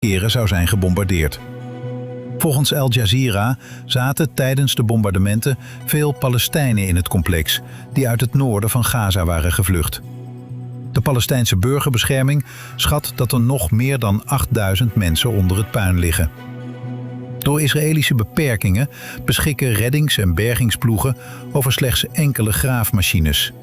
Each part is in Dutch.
keren zou zijn gebombardeerd. Volgens Al Jazeera zaten tijdens de bombardementen veel Palestijnen in het complex die uit het noorden van Gaza waren gevlucht. De Palestijnse burgerbescherming schat dat er nog meer dan 8000 mensen onder het puin liggen. Door Israëlische beperkingen beschikken reddings- en bergingsploegen over slechts enkele graafmachines.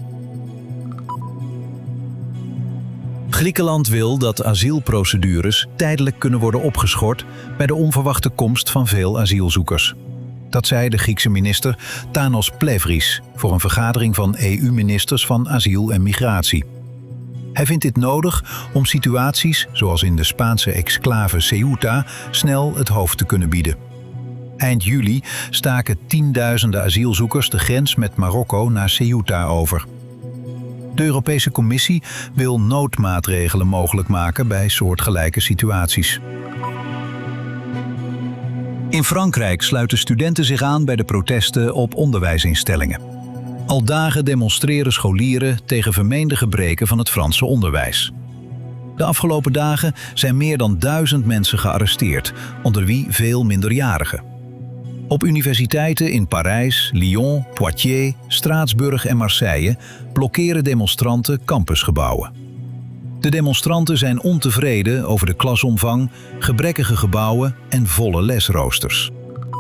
Griekenland wil dat asielprocedures tijdelijk kunnen worden opgeschort bij de onverwachte komst van veel asielzoekers. Dat zei de Griekse minister Tanos Plevris voor een vergadering van EU-ministers van asiel en migratie. Hij vindt dit nodig om situaties, zoals in de Spaanse exclave Ceuta, snel het hoofd te kunnen bieden. Eind juli staken tienduizenden asielzoekers de grens met Marokko naar Ceuta over. De Europese Commissie wil noodmaatregelen mogelijk maken bij soortgelijke situaties. In Frankrijk sluiten studenten zich aan bij de protesten op onderwijsinstellingen. Al dagen demonstreren scholieren tegen vermeende gebreken van het Franse onderwijs. De afgelopen dagen zijn meer dan 1000 mensen gearresteerd, onder wie veel minderjarigen. Op universiteiten in Parijs, Lyon, Poitiers, Straatsburg en Marseille blokkeren demonstranten campusgebouwen. De demonstranten zijn ontevreden over de klasomvang, gebrekkige gebouwen en volle lesroosters.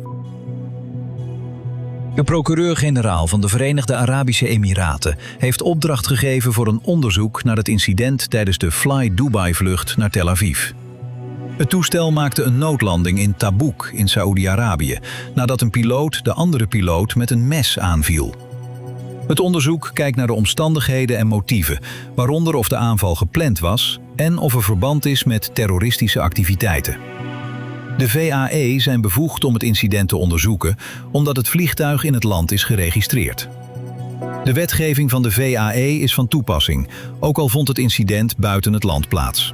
De procureur-generaal van de Verenigde Arabische Emiraten heeft opdracht gegeven voor een onderzoek naar het incident tijdens de Fly Dubai-vlucht naar Tel Aviv. Het toestel maakte een noodlanding in Tabuk in Saoedi-Arabië nadat een piloot de andere piloot met een mes aanviel. Het onderzoek kijkt naar de omstandigheden en motieven, waaronder of de aanval gepland was en of er verband is met terroristische activiteiten. De VAE zijn bevoegd om het incident te onderzoeken, omdat het vliegtuig in het land is geregistreerd. De wetgeving van de VAE is van toepassing, ook al vond het incident buiten het land plaats.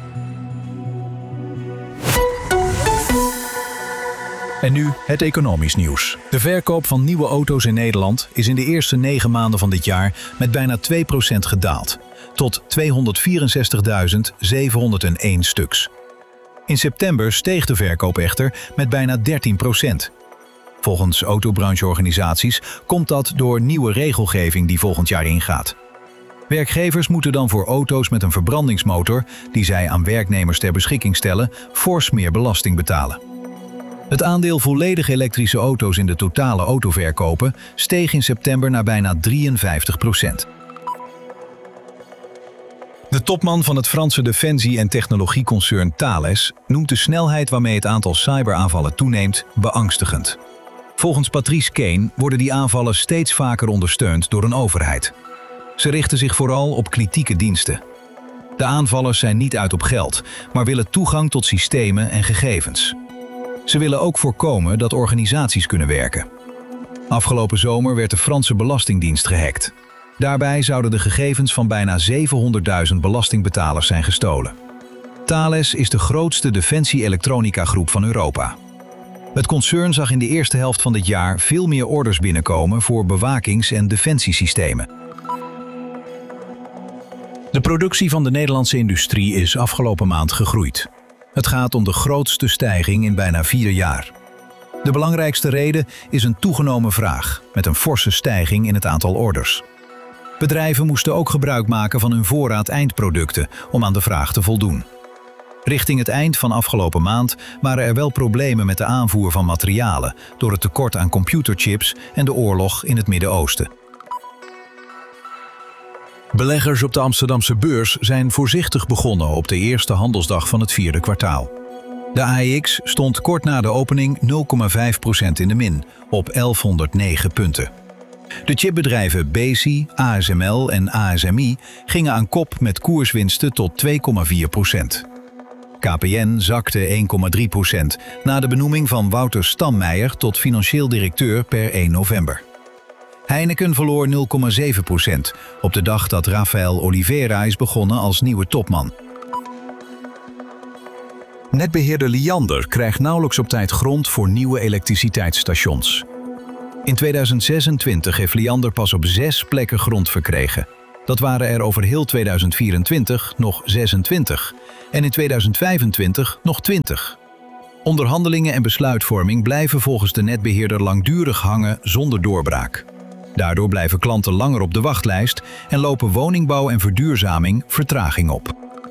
En nu het economisch nieuws. De verkoop van nieuwe auto's in Nederland is in de eerste 9 maanden van dit jaar met bijna 2% gedaald, tot 264.701 stuks. In september steeg de verkoop echter met bijna 13%. Volgens autobrancheorganisaties komt dat door nieuwe regelgeving die volgend jaar ingaat. Werkgevers moeten dan voor auto's met een verbrandingsmotor, die zij aan werknemers ter beschikking stellen, fors meer belasting betalen. Het aandeel volledig elektrische auto's in de totale autoverkopen steeg in september naar bijna 53%. De topman van het Franse defensie- en technologieconcern Thales noemt de snelheid waarmee het aantal cyberaanvallen toeneemt beangstigend. Volgens Patrice Kane worden die aanvallen steeds vaker ondersteund door een overheid. Ze richten zich vooral op kritieke diensten. De aanvallers zijn niet uit op geld, maar willen toegang tot systemen en gegevens. Ze willen ook voorkomen dat organisaties kunnen werken. Afgelopen zomer werd de Franse Belastingdienst gehackt. Daarbij zouden de gegevens van bijna 700.000 belastingbetalers zijn gestolen. Thales is de grootste defensie-elektronica-groep van Europa. Het concern zag in de eerste helft van dit jaar veel meer orders binnenkomen voor bewakings- en defensiesystemen. De productie van de Nederlandse industrie is afgelopen maand gegroeid. Het gaat om de grootste stijging in bijna 4 jaar. De belangrijkste reden is een toegenomen vraag, met een forse stijging in het aantal orders. Bedrijven moesten ook gebruik maken van hun voorraad eindproducten om aan de vraag te voldoen. Richting het eind van afgelopen maand waren er wel problemen met de aanvoer van materialen door het tekort aan computerchips en de oorlog in het Midden-Oosten. Beleggers op de Amsterdamse beurs zijn voorzichtig begonnen op de eerste handelsdag van het 4e kwartaal. De AEX stond kort na de opening 0,5% in de min, op 1109 punten. De chipbedrijven Besi, ASML en ASMI gingen aan kop met koerswinsten tot 2,4%. KPN zakte 1,3% na de benoeming van Wouter Stammeijer tot financieel directeur per 1 november. Heineken verloor 0,7% op de dag dat Rafael Oliveira is begonnen als nieuwe topman. Netbeheerder Liander krijgt nauwelijks op tijd grond voor nieuwe elektriciteitsstations. In 2026 heeft Liander pas op 6 plekken grond verkregen. Dat waren er over heel 2024 nog 26 en in 2025 nog 20. Onderhandelingen en besluitvorming blijven volgens de netbeheerder langdurig hangen zonder doorbraak. Daardoor blijven klanten langer op de wachtlijst en lopen woningbouw en verduurzaming vertraging op.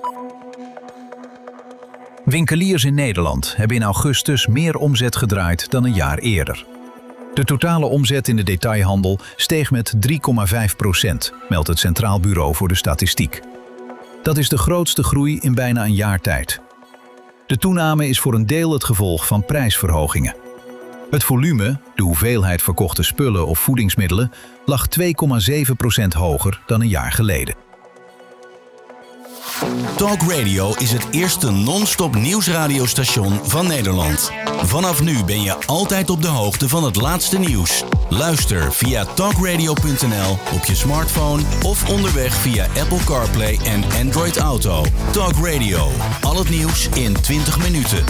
Winkeliers in Nederland hebben in augustus meer omzet gedraaid dan een jaar eerder. De totale omzet in de detailhandel steeg met 3,5%, meldt het Centraal Bureau voor de Statistiek. Dat is de grootste groei in bijna een jaar tijd. De toename is voor een deel het gevolg van prijsverhogingen. Het volume, de hoeveelheid verkochte spullen of voedingsmiddelen, lag 2,7% hoger dan een jaar geleden. Talk Radio is het eerste non-stop nieuwsradiostation van Nederland. Vanaf nu ben je altijd op de hoogte van het laatste nieuws. Luister via talkradio.nl op je smartphone of onderweg via Apple CarPlay en Android Auto. Talk Radio, al het nieuws in 20 minuten.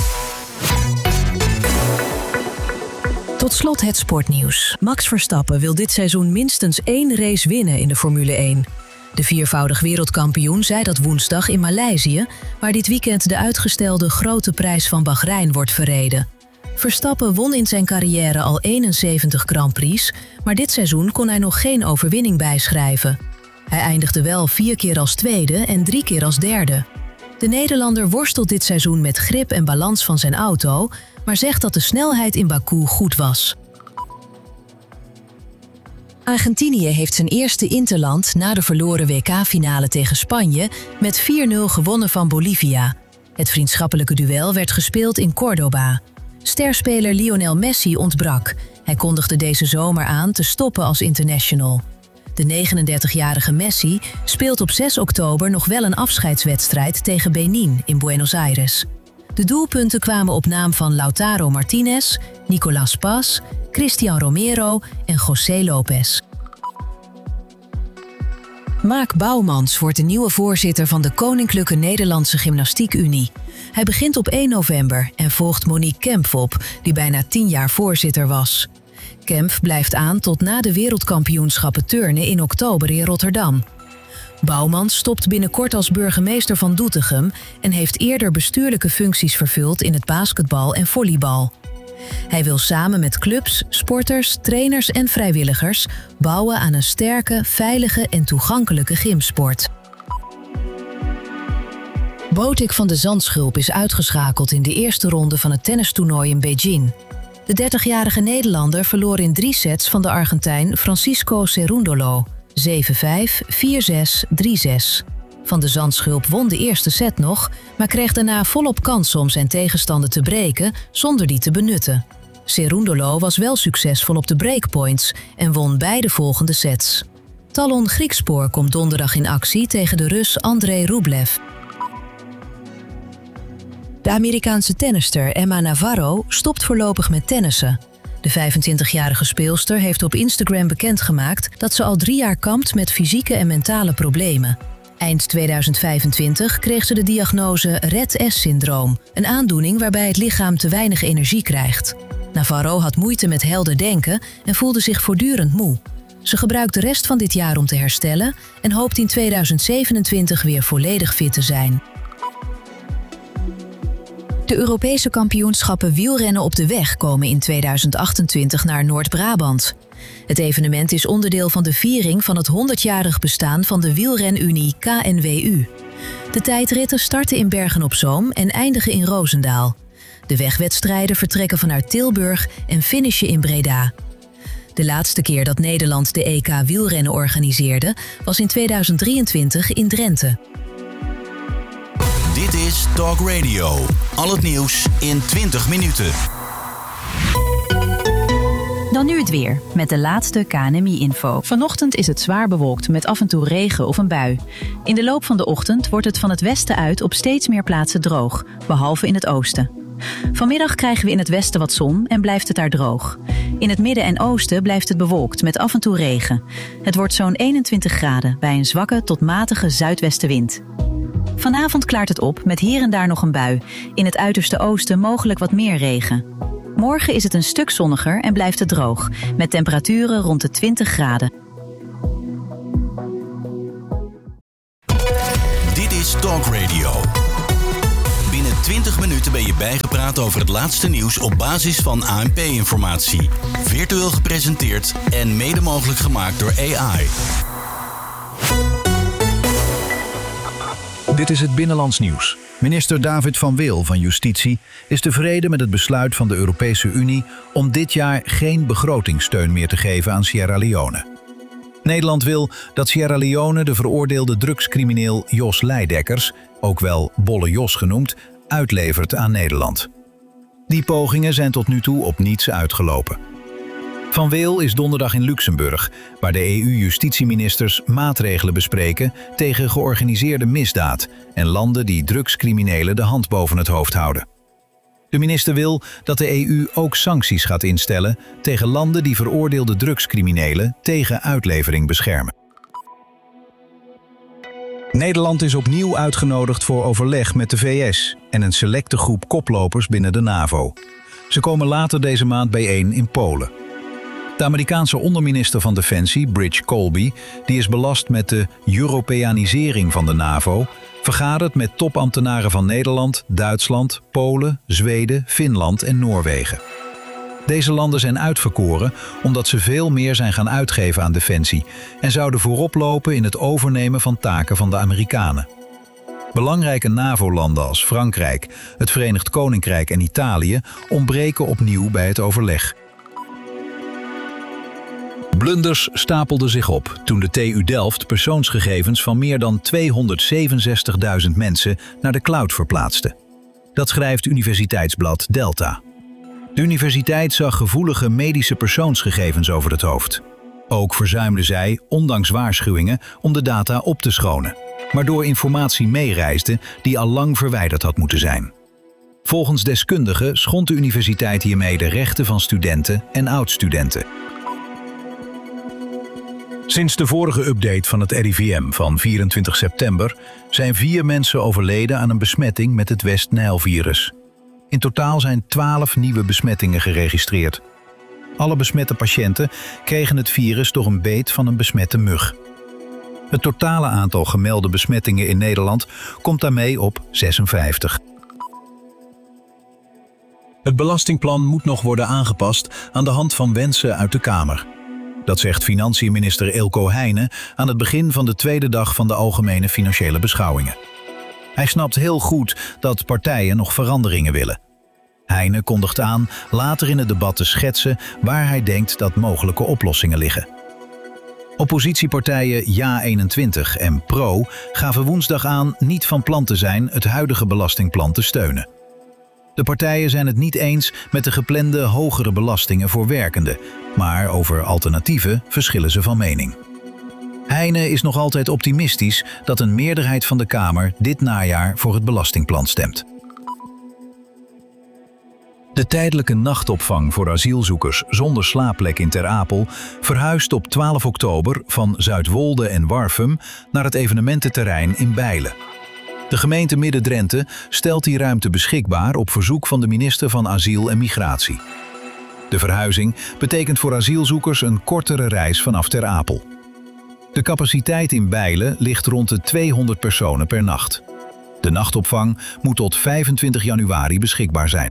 Tot slot het sportnieuws. Max Verstappen wil dit seizoen minstens 1 race winnen in de Formule 1. De viervoudig wereldkampioen zei dat woensdag in Maleisië, waar dit weekend de uitgestelde grote prijs van Bahrein wordt verreden. Verstappen won in zijn carrière al 71 Grand Prix, maar dit seizoen kon hij nog geen overwinning bijschrijven. Hij eindigde wel 4 keer als tweede en 3 keer als derde. De Nederlander worstelt dit seizoen met grip en balans van zijn auto, maar zegt dat de snelheid in Baku goed was. Argentinië heeft zijn eerste interland na de verloren WK-finale tegen Spanje met 4-0 gewonnen van Bolivia. Het vriendschappelijke duel werd gespeeld in Córdoba. Sterspeler Lionel Messi ontbrak. Hij kondigde deze zomer aan te stoppen als international. De 39-jarige Messi speelt op 6 oktober nog wel een afscheidswedstrijd tegen Benin in Buenos Aires. De doelpunten kwamen op naam van Lautaro Martinez, Nicolas Paz, Cristian Romero en José Lopez. Mark Bouwmans wordt de nieuwe voorzitter van de Koninklijke Nederlandse Gymnastiek Unie. Hij begint op 1 november en volgt Monique Kempf op, die bijna 10 jaar voorzitter was. Kempf blijft aan tot na de wereldkampioenschappen turnen in oktober in Rotterdam. Bouwmans stopt binnenkort als burgemeester van Doetinchem en heeft eerder bestuurlijke functies vervuld in het basketbal en volleybal. Hij wil samen met clubs, sporters, trainers en vrijwilligers bouwen aan een sterke, veilige en toegankelijke gymsport. Botik van de Zandschulp is uitgeschakeld in de eerste ronde van het tennistoernooi in Beijing. De 30-jarige Nederlander verloor in 3 sets van de Argentijn Francisco Cerúndolo. 7-5, 4-6, 3-6. Van de Zandschulp won de eerste set nog, maar kreeg daarna volop kansen om zijn tegenstander te breken zonder die te benutten. Cerúndolo was wel succesvol op de breakpoints en won beide volgende sets. Talon Griekspoor komt donderdag in actie tegen de Rus Andrei Rublev. De Amerikaanse tennister Emma Navarro stopt voorlopig met tennissen. De 25-jarige speelster heeft op Instagram bekendgemaakt dat ze al 3 jaar kampt met fysieke en mentale problemen. Eind 2025 kreeg ze de diagnose Rett-S-syndroom, een aandoening waarbij het lichaam te weinig energie krijgt. Navarro had moeite met helder denken en voelde zich voortdurend moe. Ze gebruikt de rest van dit jaar om te herstellen en hoopt in 2027 weer volledig fit te zijn. De Europese kampioenschappen wielrennen op de weg komen in 2028 naar Noord-Brabant. Het evenement is onderdeel van de viering van het 100-jarig bestaan van de wielrenunie KNWU. De tijdritten starten in Bergen-op-Zoom en eindigen in Roosendaal. De wegwedstrijden vertrekken vanuit Tilburg en finishen in Breda. De laatste keer dat Nederland de EK wielrennen organiseerde was in 2023 in Drenthe. Dit is Talk Radio. Al het nieuws in 20 minuten. Dan nu het weer, met de laatste KNMI-info. Vanochtend is het zwaar bewolkt met af en toe regen of een bui. In de loop van de ochtend wordt het van het westen uit op steeds meer plaatsen droog, behalve in het oosten. Vanmiddag krijgen we in het westen wat zon en blijft het daar droog. In het midden en oosten blijft het bewolkt met af en toe regen. Het wordt zo'n 21 graden bij een zwakke tot matige zuidwestenwind. Vanavond klaart het op met hier en daar nog een bui. In het uiterste oosten mogelijk wat meer regen. Morgen is het een stuk zonniger en blijft het droog, met temperaturen rond de 20 graden. Talk Radio. Binnen 20 minuten ben je bijgepraat over het laatste nieuws op basis van ANP-informatie. Virtueel gepresenteerd en mede mogelijk gemaakt door AI. Dit is het Binnenlands Nieuws. Minister David van Wil van Justitie is tevreden met het besluit van de Europese Unie om dit jaar geen begrotingssteun meer te geven aan Sierra Leone. Nederland wil dat Sierra Leone de veroordeelde drugscrimineel Jos Leidekkers, ook wel Bolle Jos genoemd, uitlevert aan Nederland. Die pogingen zijn tot nu toe op niets uitgelopen. Van Wil is donderdag in Luxemburg, waar de EU-justitieministers maatregelen bespreken tegen georganiseerde misdaad en landen die drugscriminelen de hand boven het hoofd houden. De minister wil dat de EU ook sancties gaat instellen tegen landen die veroordeelde drugscriminelen tegen uitlevering beschermen. Nederland is opnieuw uitgenodigd voor overleg met de VS en een selecte groep koplopers binnen de NAVO. Ze komen later deze maand bijeen in Polen. De Amerikaanse onderminister van Defensie, Bridge Colby, die is belast met de Europeanisering van de NAVO, vergadert met topambtenaren van Nederland, Duitsland, Polen, Zweden, Finland en Noorwegen. Deze landen zijn uitverkoren omdat ze veel meer zijn gaan uitgeven aan defensie en zouden voorop lopen in het overnemen van taken van de Amerikanen. Belangrijke NAVO-landen als Frankrijk, het Verenigd Koninkrijk en Italië ontbreken opnieuw bij het overleg. Blunders stapelden zich op toen de TU Delft persoonsgegevens van meer dan 267.000 mensen naar de cloud verplaatste. Dat schrijft Universiteitsblad Delta. De universiteit zag gevoelige medische persoonsgegevens over het hoofd. Ook verzuimde zij, ondanks waarschuwingen, om de data op te schonen, waardoor informatie meereisde die al lang verwijderd had moeten zijn. Volgens deskundigen schondt de universiteit hiermee de rechten van studenten en oud-studenten. Sinds de vorige update van het RIVM van 24 september zijn 4 mensen overleden aan een besmetting met het West-Nijl-virus. In totaal zijn 12 nieuwe besmettingen geregistreerd. Alle besmette patiënten kregen het virus door een beet van een besmette mug. Het totale aantal gemelde besmettingen in Nederland komt daarmee op 56. Het belastingplan moet nog worden aangepast aan de hand van wensen uit de Kamer. Dat zegt financiën-minister Eelco Heijnen aan het begin van de tweede dag van de algemene financiële beschouwingen. Hij snapt heel goed dat partijen nog veranderingen willen. Heijnen kondigt aan later in het debat te schetsen waar hij denkt dat mogelijke oplossingen liggen. Oppositiepartijen Ja21 en Pro gaven woensdag aan niet van plan te zijn het huidige belastingplan te steunen. De partijen zijn het niet eens met de geplande hogere belastingen voor werkenden, maar over alternatieven verschillen ze van mening. Heijnen is nog altijd optimistisch dat een meerderheid van de Kamer dit najaar voor het belastingplan stemt. De tijdelijke nachtopvang voor asielzoekers zonder slaapplek in Ter Apel verhuist op 12 oktober van Zuidwolde en Warffum naar het evenemententerrein in Bijlen. De gemeente Midden-Drenthe stelt die ruimte beschikbaar op verzoek van de minister van Asiel en Migratie. De verhuizing betekent voor asielzoekers een kortere reis vanaf Ter Apel. De capaciteit in Bijlen ligt rond de 200 personen per nacht. De nachtopvang moet tot 25 januari beschikbaar zijn.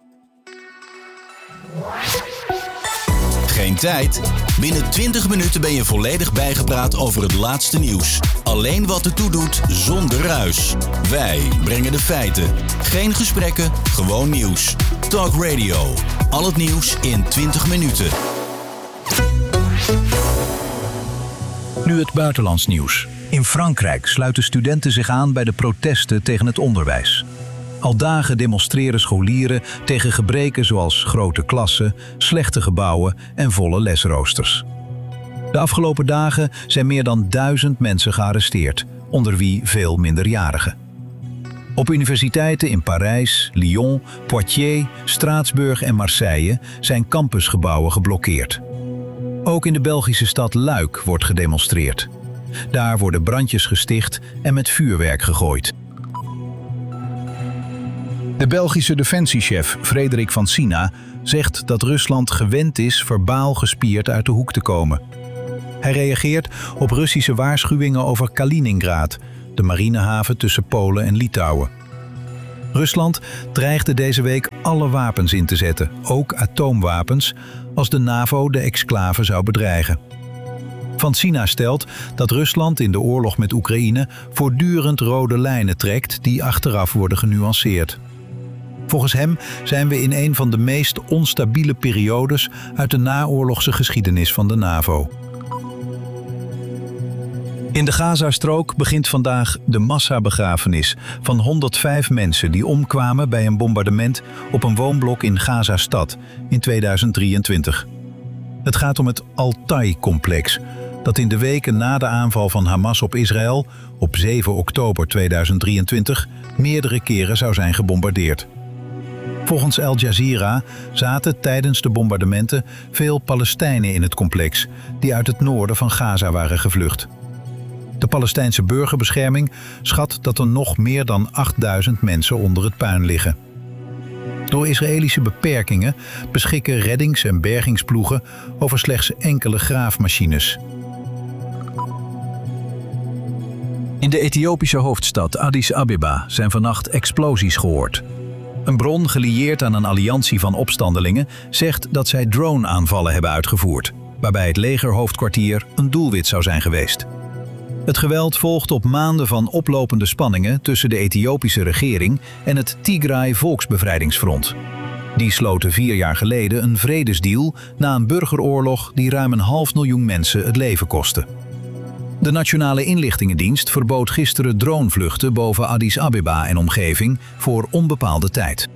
Geen tijd? Binnen 20 minuten ben je volledig bijgepraat over het laatste nieuws. Alleen wat ertoe doet, zonder ruis. Wij brengen de feiten. Geen gesprekken, gewoon nieuws. Talk Radio. Al het nieuws in 20 minuten. Nu het buitenlands nieuws. In Frankrijk sluiten studenten zich aan bij de protesten tegen het onderwijs. Al dagen demonstreren scholieren tegen gebreken zoals grote klassen, slechte gebouwen en volle lesroosters. De afgelopen dagen zijn meer dan 1000 mensen gearresteerd, onder wie veel minderjarigen. Op universiteiten in Parijs, Lyon, Poitiers, Straatsburg en Marseille zijn campusgebouwen geblokkeerd. Ook in de Belgische stad Luik wordt gedemonstreerd. Daar worden brandjes gesticht en met vuurwerk gegooid. De Belgische defensiechef Frederik van Sina zegt dat Rusland gewend is verbaal gespierd uit de hoek te komen. Hij reageert op Russische waarschuwingen over Kaliningrad, de marinehaven tussen Polen en Litouwen. Rusland dreigde deze week alle wapens in te zetten, ook atoomwapens, als de NAVO de exclave zou bedreigen. Van Sina stelt dat Rusland in de oorlog met Oekraïne voortdurend rode lijnen trekt die achteraf worden genuanceerd. Volgens hem zijn we in een van de meest onstabiele periodes uit de naoorlogse geschiedenis van de NAVO. In de Gazastrook begint vandaag de massabegrafenis van 105 mensen die omkwamen bij een bombardement op een woonblok in Gaza-stad in 2023. Het gaat om het Altai-complex, dat in de weken na de aanval van Hamas op Israël op 7 oktober 2023 meerdere keren zou zijn gebombardeerd. Volgens Al Jazeera zaten tijdens de bombardementen veel Palestijnen in het complex die uit het noorden van Gaza waren gevlucht. De Palestijnse burgerbescherming schat dat er nog meer dan 8000 mensen onder het puin liggen. Door Israëlische beperkingen beschikken reddings- en bergingsploegen over slechts enkele graafmachines. In de Ethiopische hoofdstad Addis Abeba zijn vannacht explosies gehoord. Een bron gelieerd aan een alliantie van opstandelingen zegt dat zij drone-aanvallen hebben uitgevoerd, waarbij het legerhoofdkwartier een doelwit zou zijn geweest. Het geweld volgt op maanden van oplopende spanningen tussen de Ethiopische regering en het Tigray Volksbevrijdingsfront. Die sloten 4 jaar geleden een vredesdeal na een burgeroorlog die ruim 500.000 mensen het leven kostte. De Nationale Inlichtingendienst verbood gisteren dronevluchten boven Addis Abeba en omgeving voor onbepaalde tijd.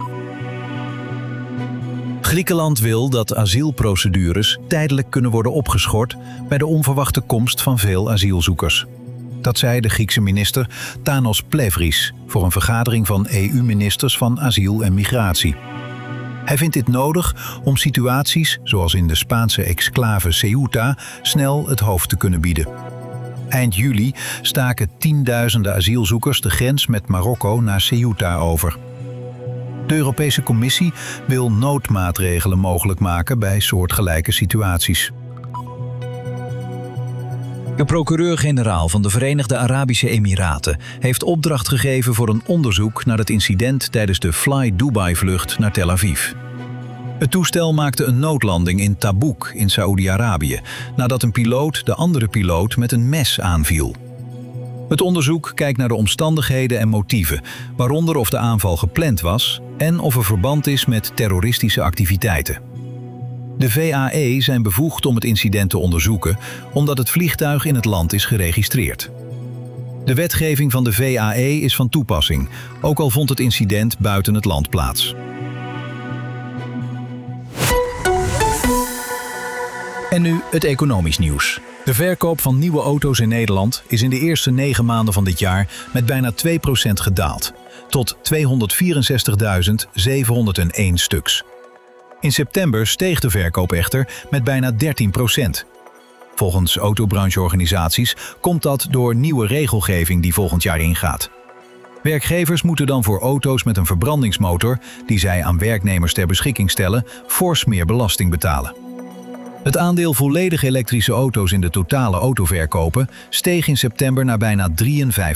Griekenland wil dat asielprocedures tijdelijk kunnen worden opgeschort bij de onverwachte komst van veel asielzoekers. Dat zei de Griekse minister Tanos Plevris voor een vergadering van EU-ministers van asiel en migratie. Hij vindt dit nodig om situaties, zoals in de Spaanse exclave Ceuta, snel het hoofd te kunnen bieden. Eind juli staken tienduizenden asielzoekers de grens met Marokko naar Ceuta over. De Europese Commissie wil noodmaatregelen mogelijk maken bij soortgelijke situaties. De procureur-generaal van de Verenigde Arabische Emiraten heeft opdracht gegeven voor een onderzoek naar het incident tijdens de Fly Dubai-vlucht naar Tel Aviv. Het toestel maakte een noodlanding in Tabuk in Saoedi-Arabië, nadat een piloot de andere piloot met een mes aanviel. Het onderzoek kijkt naar de omstandigheden en motieven, waaronder of de aanval gepland was en of er verband is met terroristische activiteiten. De VAE zijn bevoegd om het incident te onderzoeken, omdat het vliegtuig in het land is geregistreerd. De wetgeving van de VAE is van toepassing, ook al vond het incident buiten het land plaats. En nu het economisch nieuws. De verkoop van nieuwe auto's in Nederland is in de eerste 9 maanden van dit jaar met bijna 2% gedaald, tot 264.701 stuks. In september steeg de verkoop echter met bijna 13%. Volgens autobrancheorganisaties komt dat door nieuwe regelgeving die volgend jaar ingaat. Werkgevers moeten dan voor auto's met een verbrandingsmotor, die zij aan werknemers ter beschikking stellen, fors meer belasting betalen. Het aandeel volledig elektrische auto's in de totale autoverkopen steeg in september naar bijna 53%.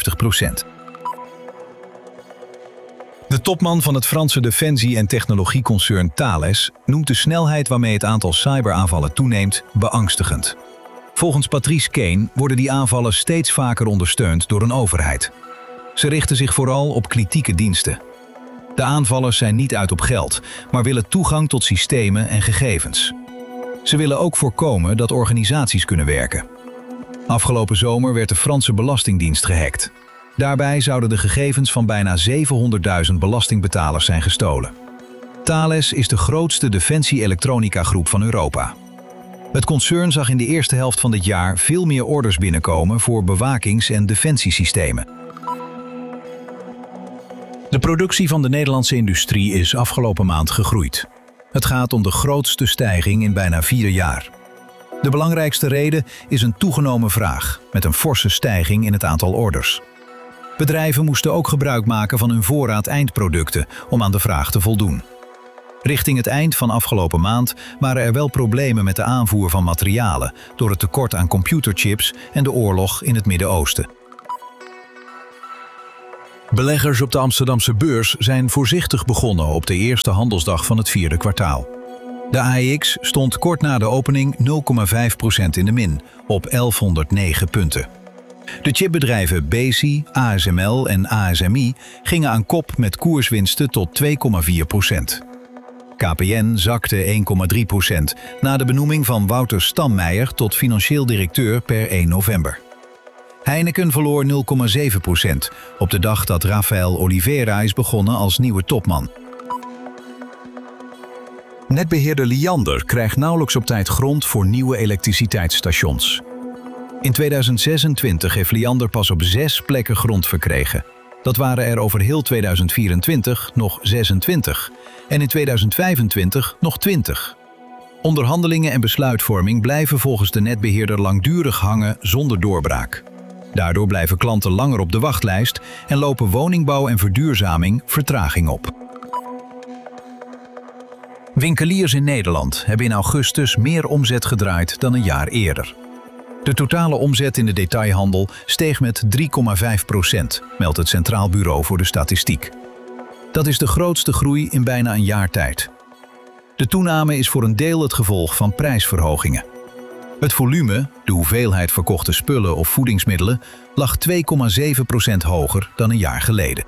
De topman van het Franse defensie- en technologieconcern Thales noemt de snelheid waarmee het aantal cyberaanvallen toeneemt beangstigend. Volgens Patrice Kane worden die aanvallen steeds vaker ondersteund door een overheid. Ze richten zich vooral op kritieke diensten. De aanvallers zijn niet uit op geld, maar willen toegang tot systemen en gegevens. Ze willen ook voorkomen dat organisaties kunnen werken. Afgelopen zomer werd de Franse Belastingdienst gehackt. Daarbij zouden de gegevens van bijna 700.000 belastingbetalers zijn gestolen. Thales is de grootste defensie-elektronica-groep van Europa. Het concern zag in de eerste helft van dit jaar veel meer orders binnenkomen voor bewakings- en defensiesystemen. De productie van de Nederlandse industrie is afgelopen maand gegroeid. Het gaat om de grootste stijging in bijna 4 jaar. De belangrijkste reden is een toegenomen vraag, met een forse stijging in het aantal orders. Bedrijven moesten ook gebruik maken van hun voorraad eindproducten om aan de vraag te voldoen. Richting het eind van afgelopen maand waren er wel problemen met de aanvoer van materialen door het tekort aan computerchips en de oorlog in het Midden-Oosten. Beleggers op de Amsterdamse beurs zijn voorzichtig begonnen op de eerste handelsdag van het vierde kwartaal. De AEX stond kort na de opening 0,5% in de min, op 1109 punten. De chipbedrijven Besi, ASML en ASMI gingen aan kop met koerswinsten tot 2,4%. KPN zakte 1,3% na de benoeming van Wouter Stammeijer tot financieel directeur per 1 november. Heineken verloor 0,7% op de dag dat Rafael Oliveira is begonnen als nieuwe topman. Netbeheerder Liander krijgt nauwelijks op tijd grond voor nieuwe elektriciteitsstations. In 2026 heeft Liander pas op 6 plekken grond verkregen. Dat waren er over heel 2024 nog 26 en in 2025 nog 20. Onderhandelingen en besluitvorming blijven volgens de netbeheerder langdurig hangen zonder doorbraak. Daardoor blijven klanten langer op de wachtlijst en lopen woningbouw en verduurzaming vertraging op. Winkeliers in Nederland hebben in augustus meer omzet gedraaid dan een jaar eerder. De totale omzet in de detailhandel steeg met 3,5%, meldt het Centraal Bureau voor de Statistiek. Dat is de grootste groei in bijna een jaar tijd. De toename is voor een deel het gevolg van prijsverhogingen. Het volume, de hoeveelheid verkochte spullen of voedingsmiddelen, lag 2,7% hoger dan een jaar geleden.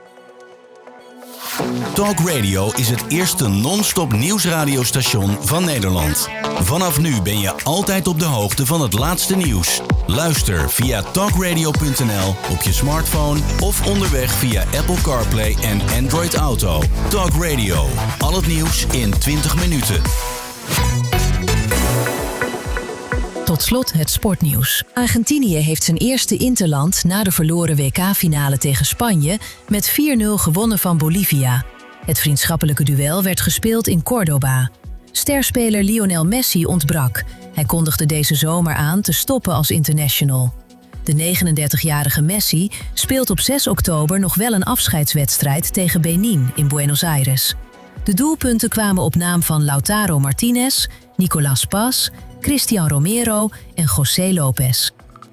Talk Radio is het eerste non-stop nieuwsradiostation van Nederland. Vanaf nu ben je altijd op de hoogte van het laatste nieuws. Luister via talkradio.nl op je smartphone of onderweg via Apple CarPlay en Android Auto. Talk Radio, al het nieuws in 20 minuten. Tot slot het sportnieuws. Argentinië heeft zijn eerste interland na de verloren WK-finale tegen Spanje met 4-0 gewonnen van Bolivia. Het vriendschappelijke duel werd gespeeld in Córdoba. Sterspeler Lionel Messi ontbrak. Hij kondigde deze zomer aan te stoppen als international. De 39-jarige Messi speelt op 6 oktober nog wel een afscheidswedstrijd tegen Benin in Buenos Aires. De doelpunten kwamen op naam van Lautaro Martinez, Nicolás Paz, Cristian Romero en José Lopez.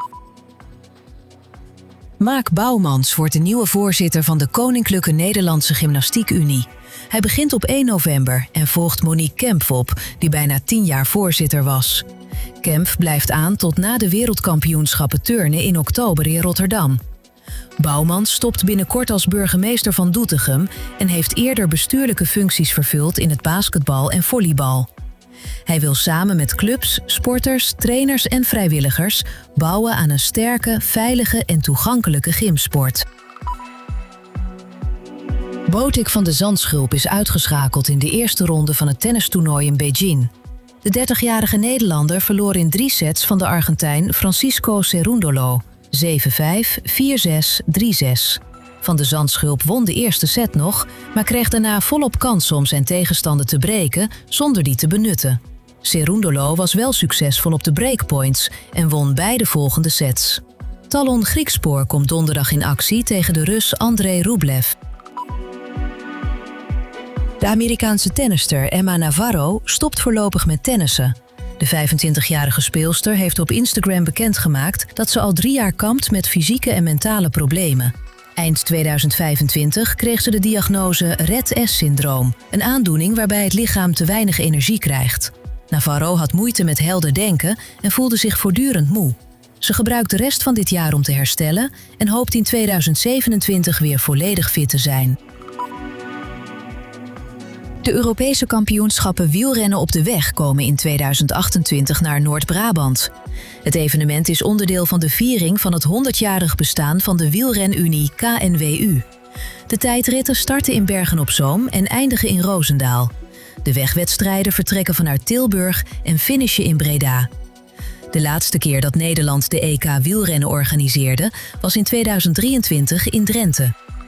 Mark Bouwmans wordt de nieuwe voorzitter van de Koninklijke Nederlandse Gymnastiek Unie. Hij begint op 1 november en volgt Monique Kempf op, die bijna 10 jaar voorzitter was. Kempf blijft aan tot na de wereldkampioenschappen turnen in oktober in Rotterdam. Bouwmans stopt binnenkort als burgemeester van Doetinchem en heeft eerder bestuurlijke functies vervuld in het basketbal en volleybal. Hij wil samen met clubs, sporters, trainers en vrijwilligers bouwen aan een sterke, veilige en toegankelijke gymsport. Botic van de Zandschulp is uitgeschakeld in de eerste ronde van het tennistoernooi in Beijing. De 30-jarige Nederlander verloor in 3 sets van de Argentijn Francisco Cerúndolo. 7-5, 4-6, 3-6. Van de Zandschulp won de eerste set nog, maar kreeg daarna volop kans om zijn tegenstander te breken zonder die te benutten. Cerúndolo was wel succesvol op de breakpoints en won beide volgende sets. Talon Griekspoor komt donderdag in actie tegen de Rus Andrei Rublev. De Amerikaanse tennister Emma Navarro stopt voorlopig met tennissen. De 25-jarige speelster heeft op Instagram bekendgemaakt dat ze al 3 jaar kampt met fysieke en mentale problemen. Eind 2025 kreeg ze de diagnose Rett-S-syndroom, een aandoening waarbij het lichaam te weinig energie krijgt. Navarro had moeite met helder denken en voelde zich voortdurend moe. Ze gebruikt de rest van dit jaar om te herstellen en hoopt in 2027 weer volledig fit te zijn. De Europese kampioenschappen wielrennen op de weg komen in 2028 naar Noord-Brabant. Het evenement is onderdeel van de viering van het 100-jarig bestaan van de wielrenunie KNWU. De tijdritten starten in Bergen-op-Zoom en eindigen in Roosendaal. De wegwedstrijden vertrekken vanuit Tilburg en finishen in Breda. De laatste keer dat Nederland de EK wielrennen organiseerde was in 2023 in Drenthe.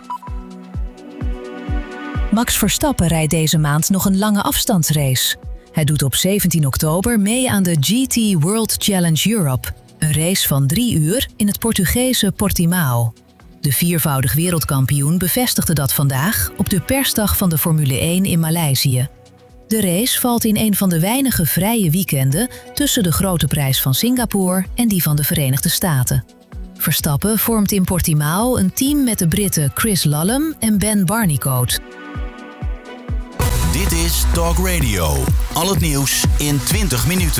Max Verstappen rijdt deze maand nog een lange afstandsrace. Hij doet op 17 oktober mee aan de GT World Challenge Europe, een race van 3 uur in het Portugese Portimao. De 4-voudig wereldkampioen bevestigde dat vandaag op de persdag van de Formule 1 in Maleisië. De race valt in een van de weinige vrije weekenden tussen de Grote Prijs van Singapore en die van de Verenigde Staten. Verstappen vormt in Portimao een team met de Britten Chris Lallum en Ben Barnicoat. Dit is Talk Radio. Al het nieuws in 20 minuten.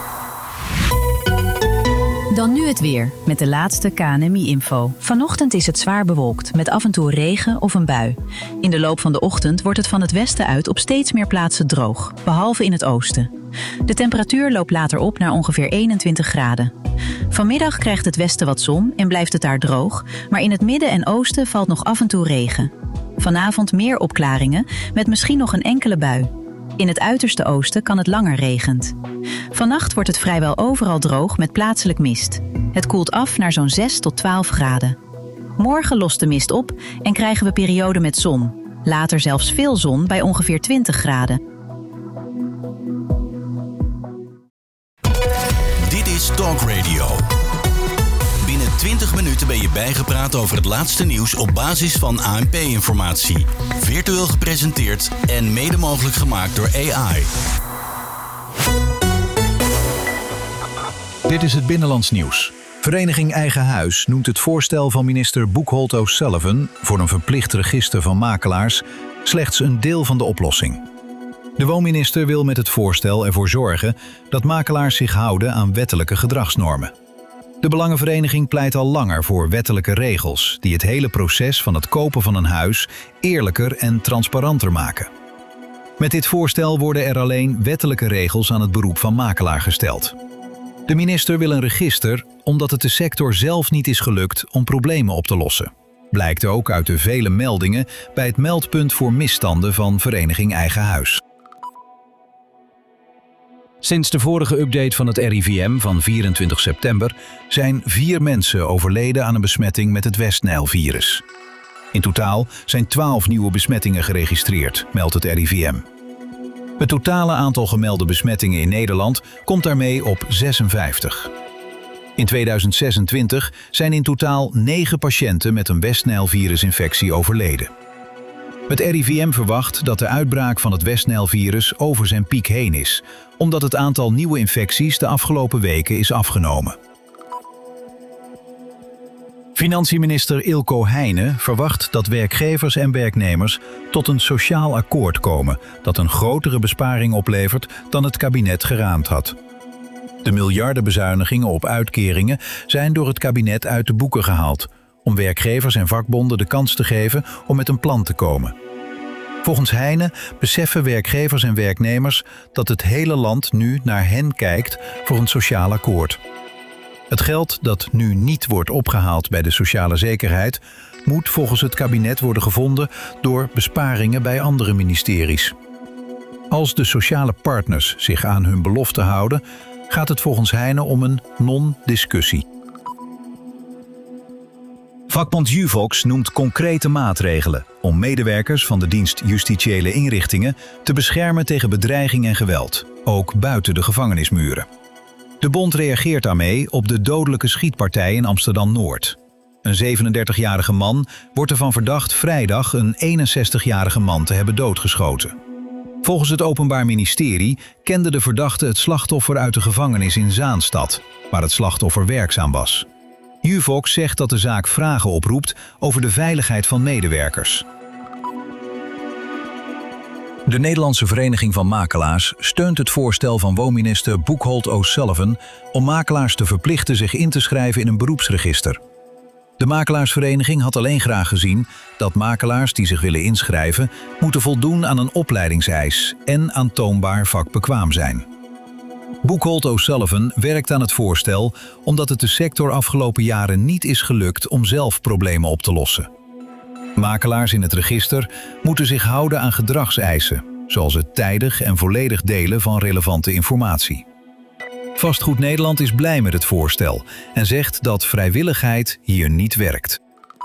Dan nu het weer, met de laatste KNMI-info. Vanochtend is het zwaar bewolkt, met af en toe regen of een bui. In de loop van de ochtend wordt het van het westen uit op steeds meer plaatsen droog, behalve in het oosten. De temperatuur loopt later op naar ongeveer 21 graden. Vanmiddag krijgt het westen wat zon en blijft het daar droog, maar in het midden en oosten valt nog af en toe regen. Vanavond meer opklaringen, met misschien nog een enkele bui. In het uiterste oosten kan het langer regent. Vannacht wordt het vrijwel overal droog met plaatselijk mist. Het koelt af naar zo'n 6 tot 12 graden. Morgen lost de mist op en krijgen we perioden met zon. Later zelfs veel zon bij ongeveer 20 graden. Dit is Talk Radio. Binnen 20 minuten ben je bijgepraat over het laatste nieuws op basis van ANP-informatie. Virtueel gepresenteerd en mede mogelijk gemaakt door AI. Dit is het Binnenlands Nieuws. Vereniging Eigen Huis noemt het voorstel van minister Buchholz O'Sullivan voor een verplicht register van makelaars slechts een deel van de oplossing. De woonminister wil met het voorstel ervoor zorgen dat makelaars zich houden aan wettelijke gedragsnormen. De Belangenvereniging pleit al langer voor wettelijke regels die het hele proces van het kopen van een huis eerlijker en transparanter maken. Met dit voorstel worden er alleen wettelijke regels aan het beroep van makelaar gesteld. De minister wil een register omdat het de sector zelf niet is gelukt om problemen op te lossen. Blijkt ook uit de vele meldingen bij het meldpunt voor misstanden van Vereniging Eigen Huis. Sinds de vorige update van het RIVM van 24 september zijn 4 mensen overleden aan een besmetting met het West-Nijl-virus. In totaal zijn 12 nieuwe besmettingen geregistreerd, meldt het RIVM. Het totale aantal gemelde besmettingen in Nederland komt daarmee op 56. In 2026 zijn in totaal 9 patiënten met een West-Nijl-virusinfectie overleden. Het RIVM verwacht dat de uitbraak van het West-Nijl-virus over zijn piek heen is, omdat het aantal nieuwe infecties de afgelopen weken is afgenomen. Financieminister Ilko Heijnen verwacht dat werkgevers en werknemers tot een sociaal akkoord komen dat een grotere besparing oplevert dan het kabinet geraamd had. De miljardenbezuinigingen op uitkeringen zijn door het kabinet uit de boeken gehaald, om werkgevers en vakbonden de kans te geven om met een plan te komen. Volgens Heijnen beseffen werkgevers en werknemers dat het hele land nu naar hen kijkt voor een sociaal akkoord. Het geld dat nu niet wordt opgehaald bij de sociale zekerheid moet volgens het kabinet worden gevonden door besparingen bij andere ministeries. Als de sociale partners zich aan hun belofte houden, gaat het volgens Heijnen om een non-discussie. Vakbond Juvox noemt concrete maatregelen om medewerkers van de dienst Justitiële Inrichtingen te beschermen tegen bedreiging en geweld, ook buiten de gevangenismuren. De bond reageert daarmee op de dodelijke schietpartij in Amsterdam-Noord. Een 37-jarige man wordt ervan verdacht vrijdag een 61-jarige man te hebben doodgeschoten. Volgens het Openbaar Ministerie kende de verdachte het slachtoffer uit de gevangenis in Zaanstad, waar het slachtoffer werkzaam was. Juvox zegt dat de zaak vragen oproept over de veiligheid van medewerkers. De Nederlandse Vereniging van Makelaars steunt het voorstel van woonminister Buchholz O'Sullivan om makelaars te verplichten zich in te schrijven in een beroepsregister. De makelaarsvereniging had alleen graag gezien dat makelaars die zich willen inschrijven moeten voldoen aan een opleidingseis en aantoonbaar vakbekwaam zijn. Buchholz O'Sullivan werkt aan het voorstel omdat het de sector afgelopen jaren niet is gelukt om zelf problemen op te lossen. Makelaars in het register moeten zich houden aan gedragseisen, zoals het tijdig en volledig delen van relevante informatie. Vastgoed Nederland is blij met het voorstel en zegt dat vrijwilligheid hier niet werkt.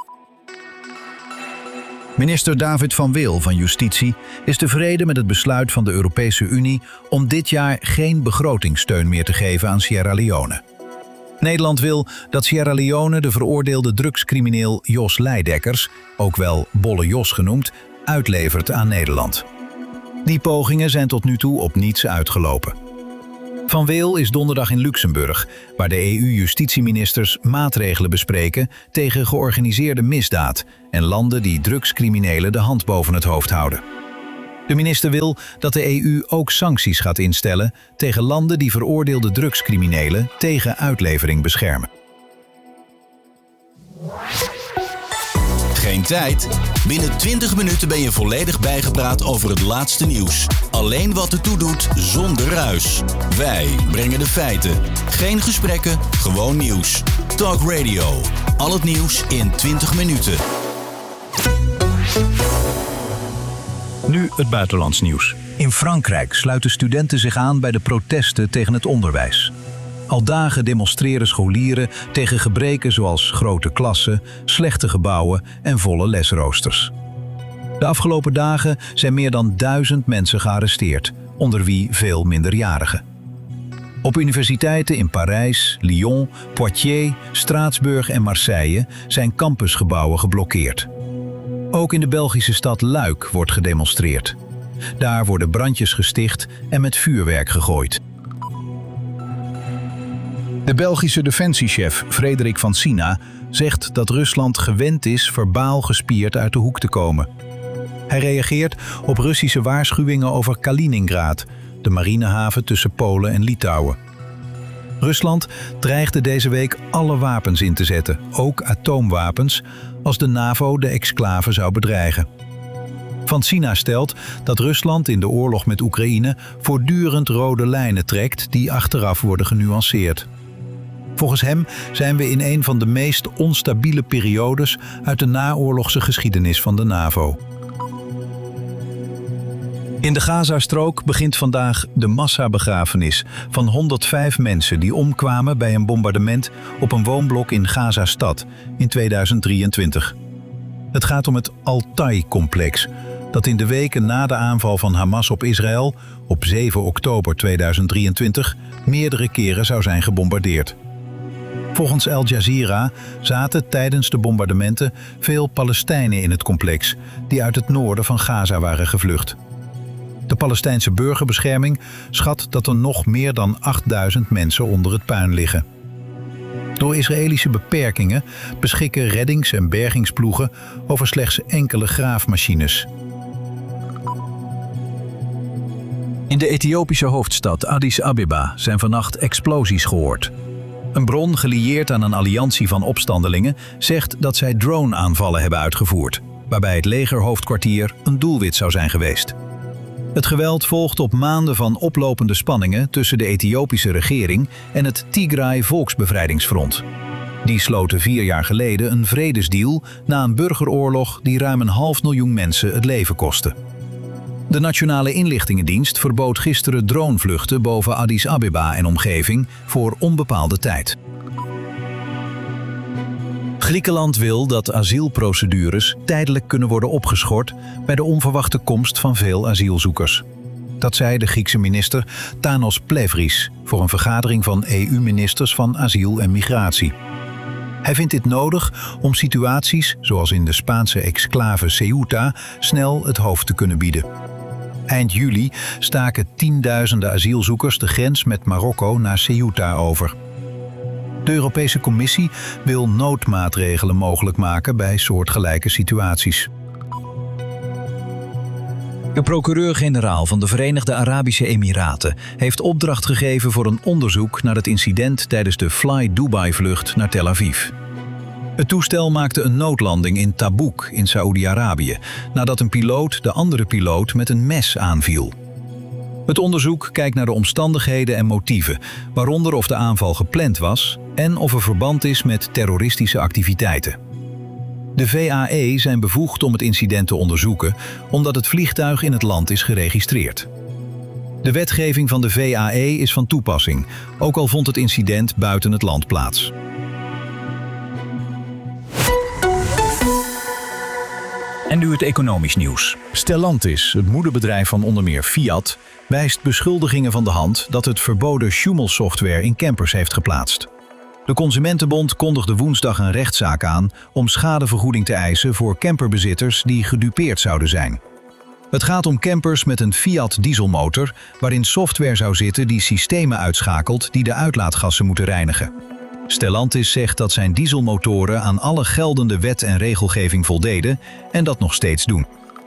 Minister David van Wil van Justitie is tevreden met het besluit van de Europese Unie om dit jaar geen begrotingssteun meer te geven aan Sierra Leone. Nederland wil dat Sierra Leone de veroordeelde drugscrimineel Jos Leidekkers, ook wel Bolle Jos genoemd, uitlevert aan Nederland. Die pogingen zijn tot nu toe op niets uitgelopen. Van Weel is donderdag in Luxemburg, waar de EU-justitieministers maatregelen bespreken tegen georganiseerde misdaad en landen die drugscriminelen de hand boven het hoofd houden. De minister wil dat de EU ook sancties gaat instellen tegen landen die veroordeelde drugscriminelen tegen uitlevering beschermen. Geen tijd? Binnen 20 minuten ben je volledig bijgepraat over het laatste nieuws. Alleen wat ertoe doet, zonder ruis. Wij brengen de feiten. Geen gesprekken, gewoon nieuws. Talk Radio. Al het nieuws in 20 minuten. Nu het buitenlands nieuws. In Frankrijk sluiten studenten zich aan bij de protesten tegen het onderwijs. Al dagen demonstreren scholieren tegen gebreken zoals grote klassen, slechte gebouwen en volle lesroosters. De afgelopen dagen zijn meer dan 1000 mensen gearresteerd, onder wie veel minderjarigen. Op universiteiten in Parijs, Lyon, Poitiers, Straatsburg en Marseille zijn campusgebouwen geblokkeerd. Ook in de Belgische stad Luik wordt gedemonstreerd. Daar worden brandjes gesticht en met vuurwerk gegooid. De Belgische defensiechef Frederik van Sina zegt dat Rusland gewend is verbaal gespierd uit de hoek te komen. Hij reageert op Russische waarschuwingen over Kaliningrad, de marinehaven tussen Polen en Litouwen. Rusland dreigde deze week alle wapens in te zetten, ook atoomwapens, als de NAVO de exclave zou bedreigen. Van Sina stelt dat Rusland in de oorlog met Oekraïne voortdurend rode lijnen trekt die achteraf worden genuanceerd. Volgens hem zijn we in een van de meest onstabiele periodes uit de naoorlogse geschiedenis van de NAVO. In de Gazastrook begint vandaag de massabegrafenis van 105 mensen die omkwamen bij een bombardement op een woonblok in Gaza-stad in 2023. Het gaat om het Altai-complex, dat in de weken na de aanval van Hamas op Israël op 7 oktober 2023 meerdere keren zou zijn gebombardeerd. Volgens Al Jazeera zaten tijdens de bombardementen veel Palestijnen in het complex die uit het noorden van Gaza waren gevlucht. De Palestijnse burgerbescherming schat dat er nog meer dan 8000 mensen onder het puin liggen. Door Israëlische beperkingen beschikken reddings- en bergingsploegen over slechts enkele graafmachines. In de Ethiopische hoofdstad Addis Abeba zijn vannacht explosies gehoord. Een bron gelieerd aan een alliantie van opstandelingen zegt dat zij drone-aanvallen hebben uitgevoerd, waarbij het legerhoofdkwartier een doelwit zou zijn geweest. Het geweld volgt op maanden van oplopende spanningen tussen de Ethiopische regering en het Tigray Volksbevrijdingsfront. Die sloten 4 jaar geleden een vredesdeal na een burgeroorlog die ruim 500.000 mensen het leven kostte. De Nationale Inlichtingendienst verbood gisteren dronevluchten boven Addis Abeba en omgeving voor onbepaalde tijd. Griekenland wil dat asielprocedures tijdelijk kunnen worden opgeschort bij de onverwachte komst van veel asielzoekers. Dat zei de Griekse minister Tanos Plevris voor een vergadering van EU-ministers van asiel en migratie. Hij vindt dit nodig om situaties, zoals in de Spaanse exclave Ceuta, snel het hoofd te kunnen bieden. Eind juli staken tienduizenden asielzoekers de grens met Marokko naar Ceuta over. De Europese Commissie wil noodmaatregelen mogelijk maken bij soortgelijke situaties. De procureur-generaal van de Verenigde Arabische Emiraten heeft opdracht gegeven voor een onderzoek naar het incident tijdens de Fly Dubai-vlucht naar Tel Aviv. Het toestel maakte een noodlanding in Tabuk in Saoedi-Arabië, nadat een piloot de andere piloot met een mes aanviel. Het onderzoek kijkt naar de omstandigheden en motieven, waaronder of de aanval gepland was en of er verband is met terroristische activiteiten. De VAE zijn bevoegd om het incident te onderzoeken, omdat het vliegtuig in het land is geregistreerd. De wetgeving van de VAE is van toepassing, ook al vond het incident buiten het land plaats. En nu het economisch nieuws. Stellantis, het moederbedrijf van onder meer Fiat, wijst beschuldigingen van de hand dat het verboden Schumel-software in campers heeft geplaatst. De Consumentenbond kondigde woensdag een rechtszaak aan om schadevergoeding te eisen voor camperbezitters die gedupeerd zouden zijn. Het gaat om campers met een Fiat dieselmotor waarin software zou zitten die systemen uitschakelt die de uitlaatgassen moeten reinigen. Stellantis zegt dat zijn dieselmotoren aan alle geldende wet en regelgeving voldeden en dat nog steeds doen.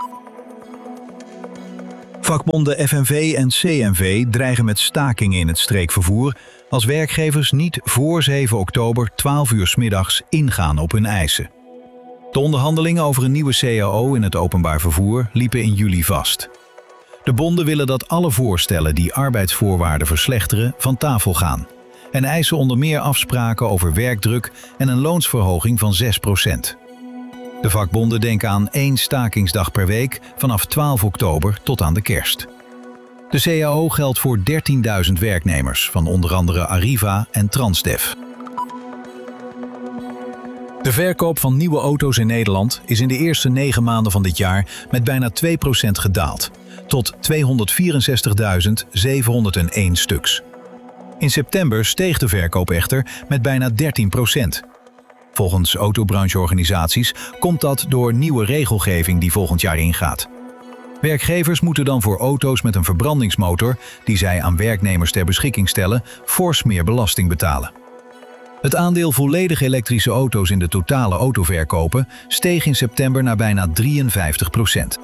Vakbonden FNV en CNV dreigen met stakingen in het streekvervoer als werkgevers niet voor 7 oktober 12 uur 's middags ingaan op hun eisen. De onderhandelingen over een nieuwe CAO in het openbaar vervoer liepen in juli vast. De bonden willen dat alle voorstellen die arbeidsvoorwaarden verslechteren van tafel gaan en eisen onder meer afspraken over werkdruk en een loonsverhoging van 6%. De vakbonden denken aan 1 stakingsdag per week vanaf 12 oktober tot aan de kerst. De CAO geldt voor 13.000 werknemers van onder andere Arriva en Transdev. De verkoop van nieuwe auto's in Nederland is in de eerste 9 maanden van dit jaar met bijna 2% gedaald, tot 264.701 stuks. In september steeg de verkoop echter met bijna 13%. Volgens autobrancheorganisaties komt dat door nieuwe regelgeving die volgend jaar ingaat. Werkgevers moeten dan voor auto's met een verbrandingsmotor, die zij aan werknemers ter beschikking stellen, fors meer belasting betalen. Het aandeel volledig elektrische auto's in de totale autoverkopen steeg in september naar bijna 53%.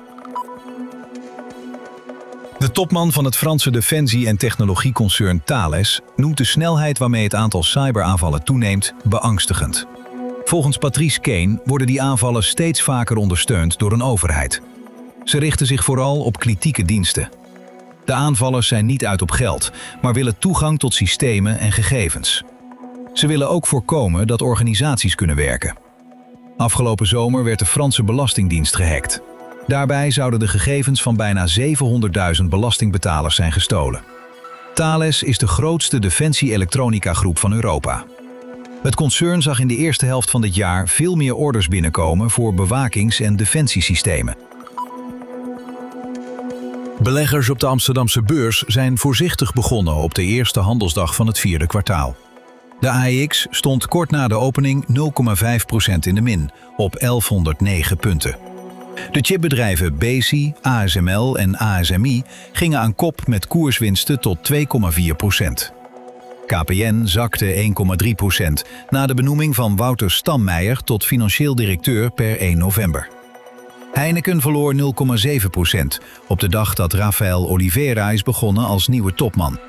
De topman van het Franse defensie- en technologieconcern Thales noemt de snelheid waarmee het aantal cyberaanvallen toeneemt beangstigend. Volgens Patrice Caine worden die aanvallen steeds vaker ondersteund door een overheid. Ze richten zich vooral op kritieke diensten. De aanvallers zijn niet uit op geld, maar willen toegang tot systemen en gegevens. Ze willen ook voorkomen dat organisaties kunnen werken. Afgelopen zomer werd de Franse Belastingdienst gehackt. Daarbij zouden de gegevens van bijna 700.000 belastingbetalers zijn gestolen. Thales is de grootste defensie-elektronica-groep van Europa. Het concern zag in de eerste helft van dit jaar veel meer orders binnenkomen voor bewakings- en defensiesystemen. Beleggers op de Amsterdamse beurs zijn voorzichtig begonnen op de eerste handelsdag van het 4e kwartaal. De AEX stond kort na de opening 0,5% in de min, op 1109 punten. De chipbedrijven Besi, ASML en ASMI gingen aan kop met koerswinsten tot 2,4%. KPN zakte 1,3% na de benoeming van Wouter Stammeijer tot financieel directeur per 1 november. Heineken verloor 0,7% op de dag dat Rafael Oliveira is begonnen als nieuwe topman.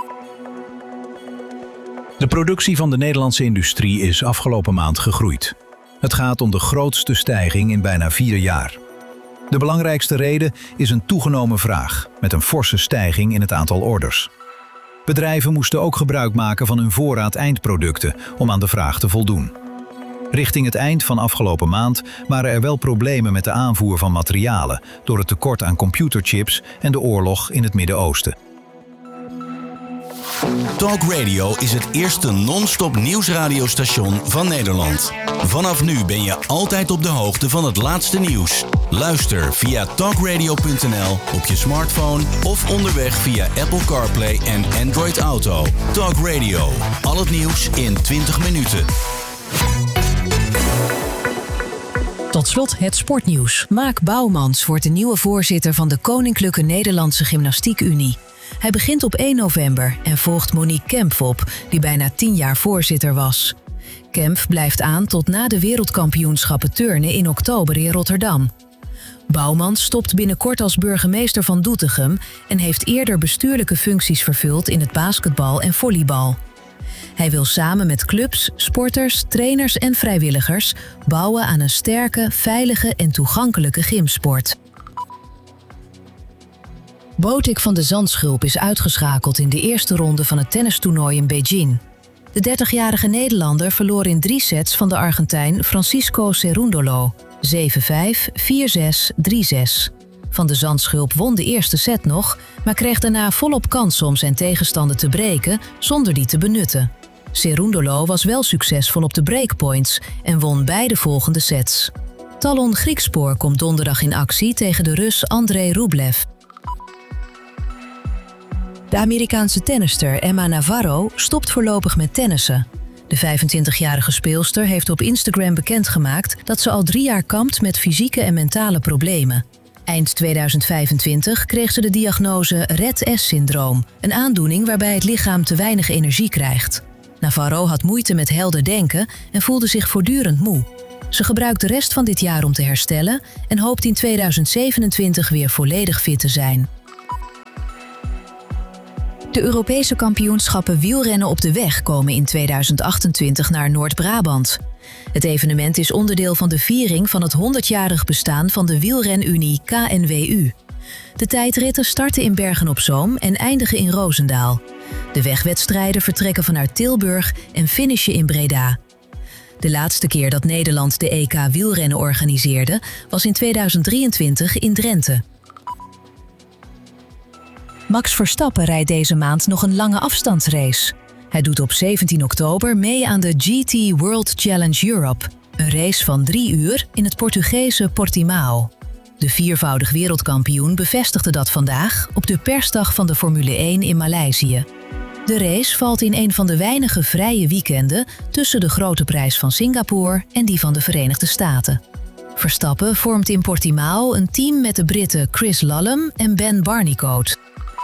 De productie van de Nederlandse industrie is afgelopen maand gegroeid. Het gaat om de grootste stijging in bijna 4 jaar. De belangrijkste reden is een toegenomen vraag, met een forse stijging in het aantal orders. Bedrijven moesten ook gebruik maken van hun voorraad eindproducten om aan de vraag te voldoen. Richting het eind van afgelopen maand waren er wel problemen met de aanvoer van materialen door het tekort aan computerchips en de oorlog in het Midden-Oosten. Talk Radio is het eerste non-stop nieuwsradiostation van Nederland. Vanaf nu ben je altijd op de hoogte van het laatste nieuws. Luister via talkradio.nl op je smartphone of onderweg via Apple CarPlay en Android Auto. Talk Radio, al het nieuws in 20 minuten. Tot slot het sportnieuws. Maak Bouwmans wordt de nieuwe voorzitter van de Koninklijke Nederlandse Gymnastiek Unie. Hij begint op 1 november en volgt Monique Kempf op, die bijna 10 jaar voorzitter was. Kempf blijft aan tot na de wereldkampioenschappen turnen in oktober in Rotterdam. Bouwmans stopt binnenkort als burgemeester van Doetinchem en heeft eerder bestuurlijke functies vervuld in het basketbal en volleybal. Hij wil samen met clubs, sporters, trainers en vrijwilligers bouwen aan een sterke, veilige en toegankelijke gymsport. Botic van de Zandschulp is uitgeschakeld in de eerste ronde van het tennistoernooi in Beijing. De 30-jarige Nederlander verloor in 3 sets van de Argentijn Francisco Cerúndolo. 7-5, 4-6, 3-6. Van de Zandschulp won de eerste set nog, maar kreeg daarna volop kans om zijn tegenstander te breken zonder die te benutten. Cerúndolo was wel succesvol op de breakpoints en won beide volgende sets. Talon Griekspoor komt donderdag in actie tegen de Rus Andrei Rublev. De Amerikaanse tennister Emma Navarro stopt voorlopig met tennissen. De 25-jarige speelster heeft op Instagram bekendgemaakt dat ze al 3 jaar kampt met fysieke en mentale problemen. Eind 2025 kreeg ze de diagnose Rett-S-syndroom, een aandoening waarbij het lichaam te weinig energie krijgt. Navarro had moeite met helder denken en voelde zich voortdurend moe. Ze gebruikt de rest van dit jaar om te herstellen en hoopt in 2027 weer volledig fit te zijn. De Europese kampioenschappen wielrennen op de weg komen in 2028 naar Noord-Brabant. Het evenement is onderdeel van de viering van het 100-jarig bestaan van de wielrenunie KNWU. De tijdritten starten in Bergen-op-Zoom en eindigen in Roosendaal. De wegwedstrijden vertrekken vanuit Tilburg en finishen in Breda. De laatste keer dat Nederland de EK wielrennen organiseerde was in 2023 in Drenthe. Max Verstappen rijdt deze maand nog een lange afstandsrace. Hij doet op 17 oktober mee aan de GT World Challenge Europe, een race van 3 uur in het Portugese Portimao. De viervoudig wereldkampioen bevestigde dat vandaag op de persdag van de Formule 1 in Maleisië. De race valt in een van de weinige vrije weekenden tussen de Grote Prijs van Singapore en die van de Verenigde Staten. Verstappen vormt in Portimao een team met de Britten Chris Lallum en Ben Barnicoat.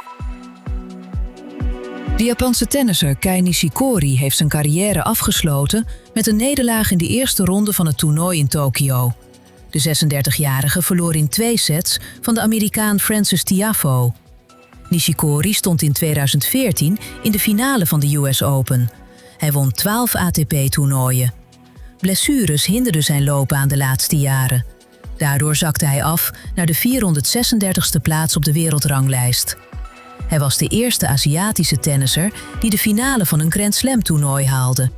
De Japanse tennisser Kei Nishikori heeft zijn carrière afgesloten met een nederlaag in de eerste ronde van het toernooi in Tokio. De 36-jarige verloor in 2 sets van de Amerikaan Frances Tiafoe. Nishikori stond in 2014 in de finale van de US Open. Hij won 12 ATP-toernooien. Blessures hinderden zijn loopbaan de laatste jaren. Daardoor zakte hij af naar de 436e plaats op de wereldranglijst. Hij was de eerste Aziatische tennisser die de finale van een Grand Slam-toernooi haalde.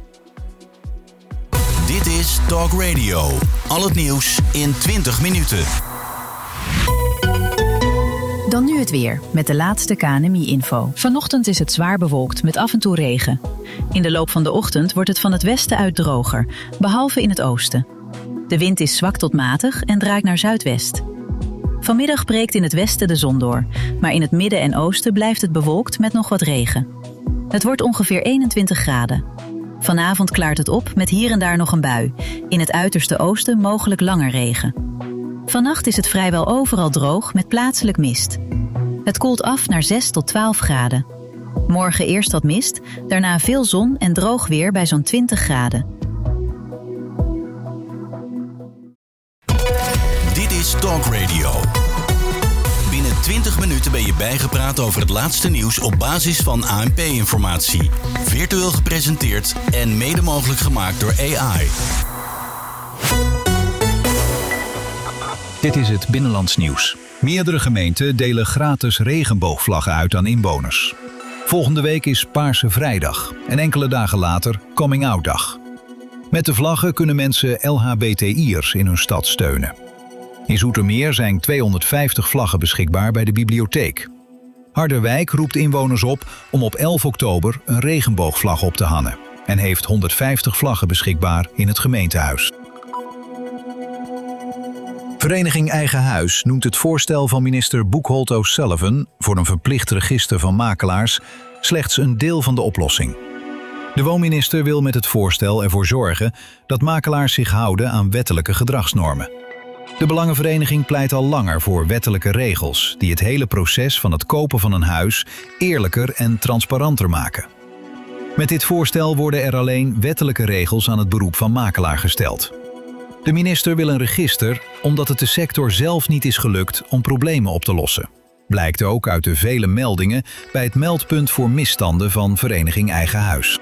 Dit is Talk Radio. Al het nieuws in 20 minuten. Dan nu het weer, met de laatste KNMI-info. Vanochtend is het zwaar bewolkt met af en toe regen. In de loop van de ochtend wordt het van het westen uit droger, behalve in het oosten. De wind is zwak tot matig en draait naar zuidwest. Vanmiddag breekt in het westen de zon door, maar in het midden en oosten blijft het bewolkt met nog wat regen. Het wordt ongeveer 21 graden. Vanavond klaart het op met hier en daar nog een bui. In het uiterste oosten mogelijk langer regen. Vannacht is het vrijwel overal droog met plaatselijk mist. Het koelt af naar 6 tot 12 graden. Morgen eerst wat mist, daarna veel zon en droog weer bij zo'n 20 graden. Dit is Talk Radio. Binnen 20 minuten ben je bijgepraat over het laatste nieuws op basis van ANP-informatie. Virtueel gepresenteerd en mede mogelijk gemaakt door AI. Dit is het Binnenlands nieuws. Meerdere gemeenten delen gratis regenboogvlaggen uit aan inwoners. Volgende week is Paarse Vrijdag en enkele dagen later Coming Out Dag. Met de vlaggen kunnen mensen LHBTI'ers in hun stad steunen. In Zoetermeer zijn 250 vlaggen beschikbaar bij de bibliotheek. Harderwijk roept inwoners op om op 11 oktober een regenboogvlag op te hangen en heeft 150 vlaggen beschikbaar in het gemeentehuis. Vereniging Eigen Huis noemt het voorstel van minister Buchholz O'Sullivan voor een verplicht register van makelaars slechts een deel van de oplossing. De woonminister wil met het voorstel ervoor zorgen dat makelaars zich houden aan wettelijke gedragsnormen. De Belangenvereniging pleit al langer voor wettelijke regels die het hele proces van het kopen van een huis eerlijker en transparanter maken. Met dit voorstel worden er alleen wettelijke regels aan het beroep van makelaar gesteld. De minister wil een register omdat het de sector zelf niet is gelukt om problemen op te lossen. Blijkt ook uit de vele meldingen bij het meldpunt voor misstanden van Vereniging Eigen Huis.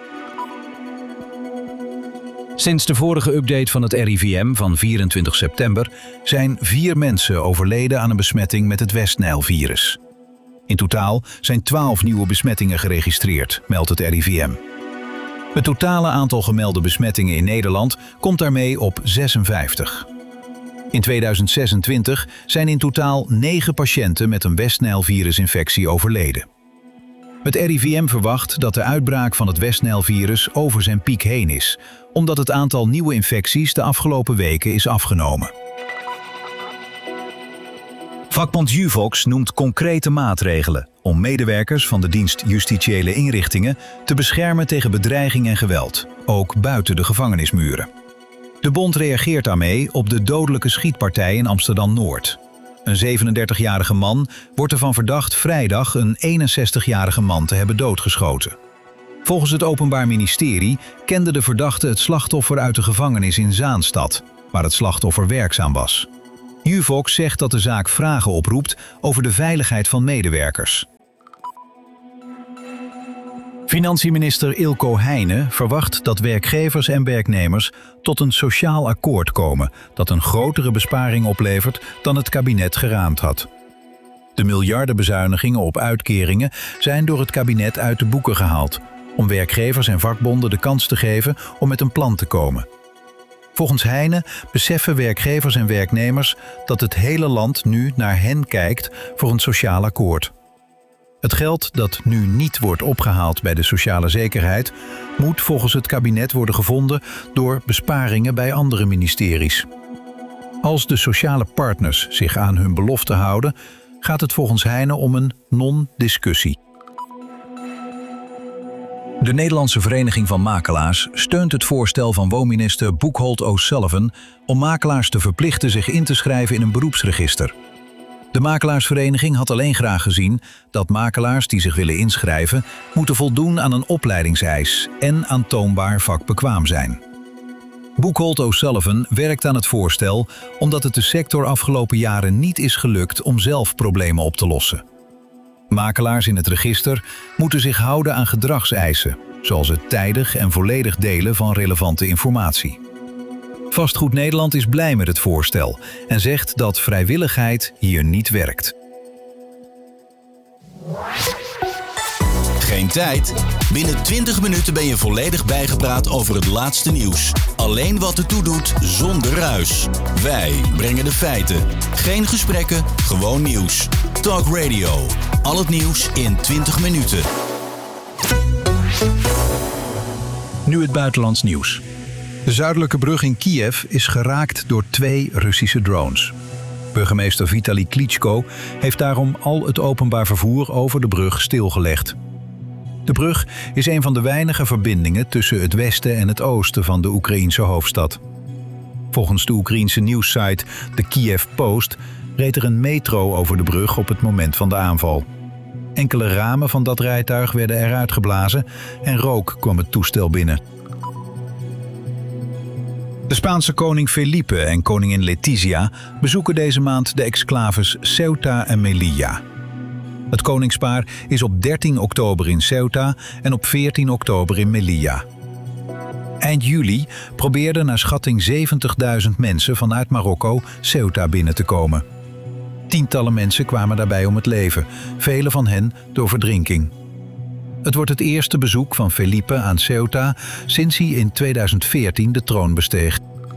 Sinds de vorige update van het RIVM van 24 september zijn 4 mensen overleden aan een besmetting met het West-Nijl-virus. In totaal zijn 12 nieuwe besmettingen geregistreerd, meldt het RIVM. Het totale aantal gemelde besmettingen in Nederland komt daarmee op 56. In 2026 zijn in totaal 9 patiënten met een West-Nijl-virusinfectie overleden. Het RIVM verwacht dat de uitbraak van het West-Nijl-virus over zijn piek heen is, omdat het aantal nieuwe infecties de afgelopen weken is afgenomen. Vakbond Juvox noemt concrete maatregelen om medewerkers van de dienst Justitiële Inrichtingen te beschermen tegen bedreiging en geweld, ook buiten de gevangenismuren. De bond reageert daarmee op de dodelijke schietpartij in Amsterdam-Noord. een 37-jarige man, wordt ervan verdacht vrijdag een 61-jarige man te hebben doodgeschoten. Volgens het Openbaar Ministerie kende de verdachte het slachtoffer uit de gevangenis in Zaanstad, waar het slachtoffer werkzaam was. Juvox zegt dat de zaak vragen oproept over de veiligheid van medewerkers. Financiënminister Ilko Heijnen verwacht dat werkgevers en werknemers tot een sociaal akkoord komen dat een grotere besparing oplevert dan het kabinet geraamd had. De miljardenbezuinigingen op uitkeringen zijn door het kabinet uit de boeken gehaald, om werkgevers en vakbonden de kans te geven om met een plan te komen. Volgens Heijnen beseffen werkgevers en werknemers dat het hele land nu naar hen kijkt voor een sociaal akkoord. Het geld dat nu niet wordt opgehaald bij de sociale zekerheid moet volgens het kabinet worden gevonden door besparingen bij andere ministeries. Als de sociale partners zich aan hun belofte houden, gaat het volgens Heijnen om een non-discussie. De Nederlandse Vereniging van Makelaars steunt het voorstel van woonminister Boekholt O'Sullivan om makelaars te verplichten zich in te schrijven in een beroepsregister. De makelaarsvereniging had alleen graag gezien dat makelaars die zich willen inschrijven moeten voldoen aan een opleidingseis en aantoonbaar vakbekwaam zijn. Boekholt O'Sullivan werkt aan het voorstel omdat het de sector afgelopen jaren niet is gelukt om zelf problemen op te lossen. Makelaars in het register moeten zich houden aan gedragseisen, zoals het tijdig en volledig delen van relevante informatie. Vastgoed Nederland is blij met het voorstel en zegt dat vrijwilligheid hier niet werkt. Geen tijd? Binnen 20 minuten ben je volledig bijgepraat over het laatste nieuws. Alleen wat ertoe doet, zonder ruis. Wij brengen de feiten. Geen gesprekken, gewoon nieuws. Talk Radio. Al het nieuws in 20 minuten. Nu het buitenlands nieuws. De zuidelijke brug in Kiev is geraakt door 2 Russische drones. Burgemeester Vitali Klitschko heeft daarom al het openbaar vervoer over de brug stilgelegd. De brug is een van de weinige verbindingen tussen het westen en het oosten van de Oekraïense hoofdstad. Volgens de Oekraïense nieuwssite de Kiev Post reed er een metro over de brug op het moment van de aanval. Enkele ramen van dat rijtuig werden eruit geblazen en rook kwam het toestel binnen. De Spaanse koning Felipe en koningin Letizia bezoeken deze maand de exclaves Ceuta en Melilla. Het koningspaar is op 13 oktober in Ceuta en op 14 oktober in Melilla. Eind juli probeerden naar schatting 70.000 mensen vanuit Marokko Ceuta binnen te komen. Tientallen mensen kwamen daarbij om het leven, vele van hen door verdrinking. Het wordt het eerste bezoek van Felipe aan Ceuta sinds hij in 2014 de troon besteeg.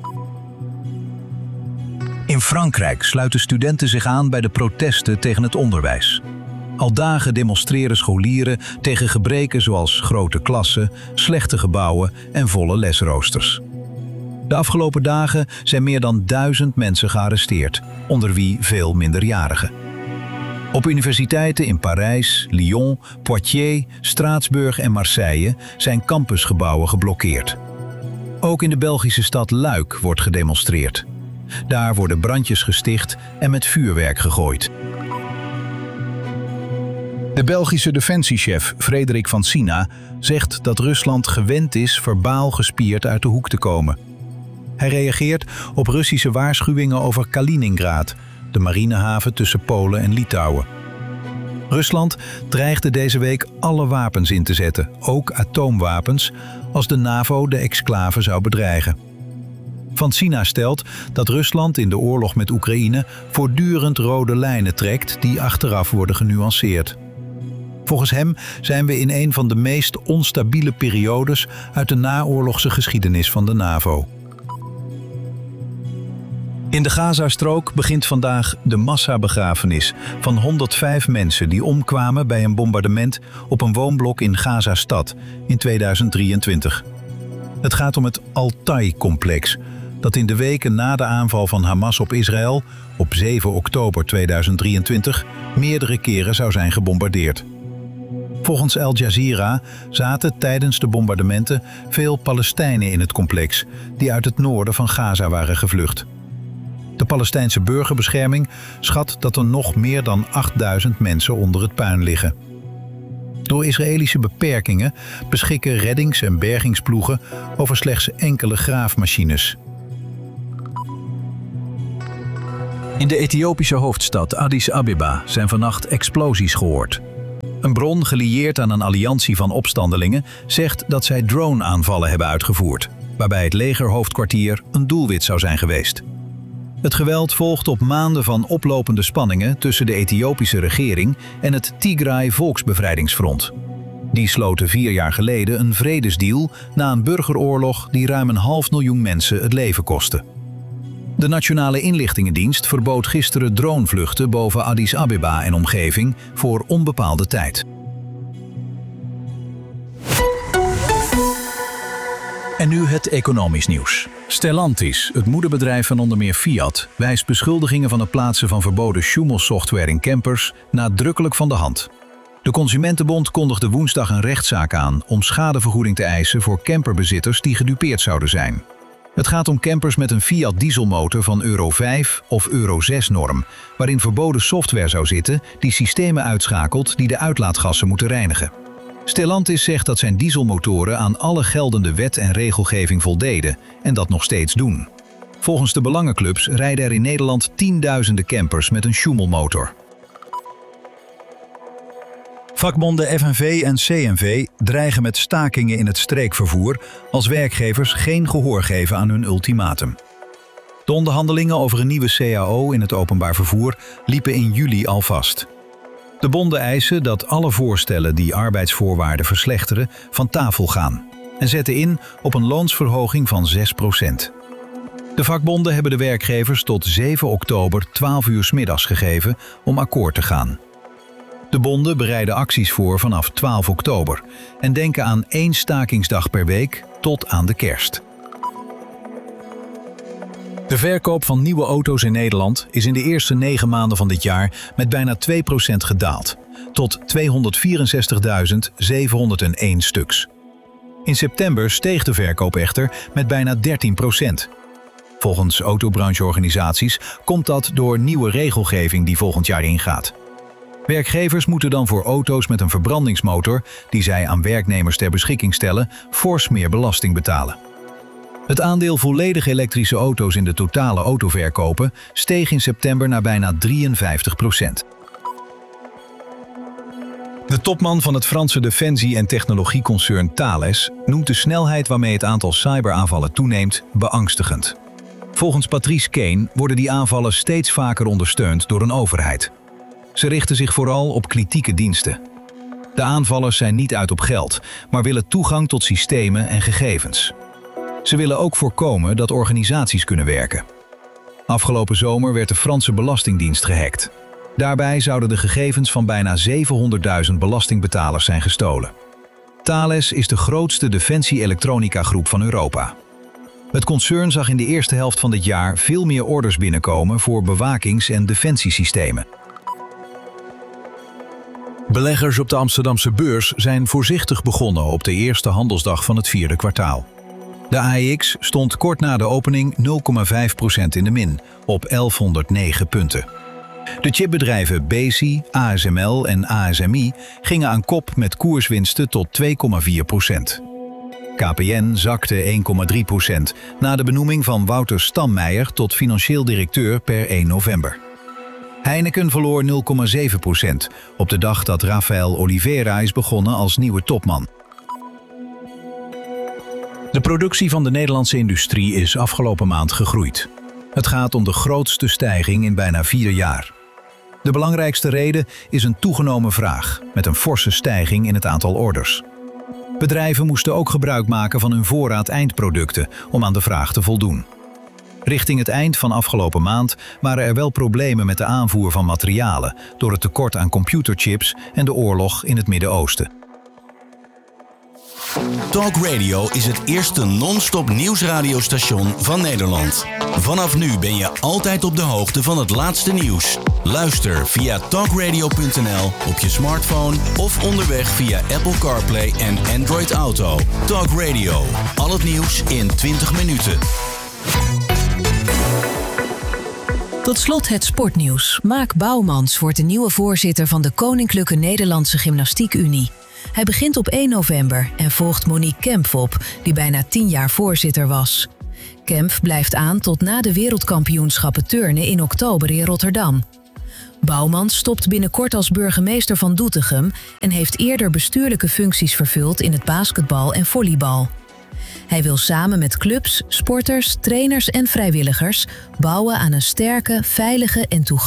In Frankrijk sluiten studenten zich aan bij de protesten tegen het onderwijs. Al dagen demonstreren scholieren tegen gebreken zoals grote klassen, slechte gebouwen en volle lesroosters. De afgelopen dagen zijn meer dan 1000 mensen gearresteerd, onder wie veel minderjarigen. Op universiteiten in Parijs, Lyon, Poitiers, Straatsburg en Marseille zijn campusgebouwen geblokkeerd. Ook in de Belgische stad Luik wordt gedemonstreerd. Daar worden brandjes gesticht en met vuurwerk gegooid. De Belgische defensiechef Frederik van Sina zegt dat Rusland gewend is verbaal gespierd uit de hoek te komen. Hij reageert op Russische waarschuwingen over Kaliningrad, de marinehaven tussen Polen en Litouwen. Rusland dreigde deze week alle wapens in te zetten, ook atoomwapens, als de NAVO de exclave zou bedreigen. Van Sina stelt dat Rusland in de oorlog met Oekraïne voortdurend rode lijnen trekt die achteraf worden genuanceerd. Volgens hem zijn we in een van de meest onstabiele periodes uit de naoorlogse geschiedenis van de NAVO. In de Gazastrook begint vandaag de massabegrafenis van 105 mensen die omkwamen bij een bombardement op een woonblok in Gazastad in 2023. Het gaat om het Altai-complex, dat in de weken na de aanval van Hamas op Israël op 7 oktober 2023 meerdere keren zou zijn gebombardeerd. Volgens Al Jazeera zaten tijdens de bombardementen veel Palestijnen in het complex die uit het noorden van Gaza waren gevlucht. De Palestijnse burgerbescherming schat dat er nog meer dan 8000 mensen onder het puin liggen. Door Israëlische beperkingen beschikken reddings- en bergingsploegen over slechts enkele graafmachines. In de Ethiopische hoofdstad Addis Abeba zijn vannacht explosies gehoord. Een bron gelieerd aan een alliantie van opstandelingen zegt dat zij drone-aanvallen hebben uitgevoerd, waarbij het legerhoofdkwartier een doelwit zou zijn geweest. Het geweld volgt op maanden van oplopende spanningen tussen de Ethiopische regering en het Tigray Volksbevrijdingsfront. Die sloten 4 jaar geleden een vredesdeal na een burgeroorlog die ruim 500.000 mensen het leven kostte. De Nationale Inlichtingendienst verbood gisteren dronevluchten boven Addis Abeba en omgeving voor onbepaalde tijd. En nu het economisch nieuws. Stellantis, het moederbedrijf van onder meer Fiat, wijst beschuldigingen van het plaatsen van verboden Schumel-software in campers nadrukkelijk van de hand. De Consumentenbond kondigde woensdag een rechtszaak aan om schadevergoeding te eisen voor camperbezitters die gedupeerd zouden zijn. Het gaat om campers met een Fiat dieselmotor van Euro 5 of Euro 6 norm, waarin verboden software zou zitten die systemen uitschakelt die de uitlaatgassen moeten reinigen. Stellantis zegt dat zijn dieselmotoren aan alle geldende wet en regelgeving voldeden en dat nog steeds doen. Volgens de belangenclubs rijden er in Nederland tienduizenden campers met een Schumel-motor. Vakbonden FNV en CNV dreigen met stakingen in het streekvervoer als werkgevers geen gehoor geven aan hun ultimatum. De onderhandelingen over een nieuwe CAO in het openbaar vervoer liepen in juli al vast. De bonden eisen dat alle voorstellen die arbeidsvoorwaarden verslechteren van tafel gaan en zetten in op een loonsverhoging van 6%. De vakbonden hebben de werkgevers tot 7 oktober 12 uur 's middags gegeven om akkoord te gaan. De bonden bereiden acties voor vanaf 12 oktober en denken aan 1 stakingsdag per week tot aan de kerst. De verkoop van nieuwe auto's in Nederland is in de eerste 9 maanden van dit jaar met bijna 2% gedaald, tot 264.701 stuks. In september steeg de verkoop echter met bijna 13%. Volgens autobrancheorganisaties komt dat door nieuwe regelgeving die volgend jaar ingaat. Werkgevers moeten dan voor auto's met een verbrandingsmotor, die zij aan werknemers ter beschikking stellen, fors meer belasting betalen. Het aandeel volledig elektrische auto's in de totale autoverkopen steeg in september naar bijna 53%. De topman van het Franse defensie- en technologieconcern Thales noemt de snelheid waarmee het aantal cyberaanvallen toeneemt beangstigend. Volgens Patrice Kane worden die aanvallen steeds vaker ondersteund door een overheid. Ze richten zich vooral op kritieke diensten. De aanvallers zijn niet uit op geld, maar willen toegang tot systemen en gegevens. Ze willen ook voorkomen dat organisaties kunnen werken. Afgelopen zomer werd de Franse Belastingdienst gehackt. Daarbij zouden de gegevens van bijna 700.000 belastingbetalers zijn gestolen. Thales is de grootste defensie-elektronica-groep van Europa. Het concern zag in de eerste helft van dit jaar veel meer orders binnenkomen voor bewakings- en defensiesystemen. Beleggers op de Amsterdamse beurs zijn voorzichtig begonnen op de eerste handelsdag van het 4e kwartaal. De AEX stond kort na de opening 0,5% in de min, op 1109 punten. De chipbedrijven Besi, ASML en ASMI gingen aan kop met koerswinsten tot 2,4%. KPN zakte 1,3% na de benoeming van Wouter Stammeijer tot financieel directeur per 1 november. Heineken verloor 0,7% op de dag dat Rafael Oliveira is begonnen als nieuwe topman. De productie van de Nederlandse industrie is afgelopen maand gegroeid. Het gaat om de grootste stijging in bijna 4 jaar. De belangrijkste reden is een toegenomen vraag, met een forse stijging in het aantal orders. Bedrijven moesten ook gebruik maken van hun voorraad eindproducten om aan de vraag te voldoen. Richting het eind van afgelopen maand waren er wel problemen met de aanvoer van materialen door het tekort aan computerchips en de oorlog in het Midden-Oosten. Talk Radio is het eerste non-stop nieuwsradiostation van Nederland. Vanaf nu ben je altijd op de hoogte van het laatste nieuws. Luister via talkradio.nl op je smartphone of onderweg via Apple CarPlay en Android Auto. Talk Radio, al het nieuws in 20 minuten. Tot slot het sportnieuws. Maak Bouwmans wordt de nieuwe voorzitter van de Koninklijke Nederlandse Gymnastiek Unie. Hij begint op 1 november en volgt Monique Kempf op, die bijna 10 jaar voorzitter was. Kempf blijft aan tot na de wereldkampioenschappen turnen in oktober in Rotterdam. Bouwmans stopt binnenkort als burgemeester van Doetinchem en heeft eerder bestuurlijke functies vervuld in het basketbal en volleybal. Hij wil samen met clubs, sporters, trainers en vrijwilligers bouwen aan een sterke, veilige en toegankelijke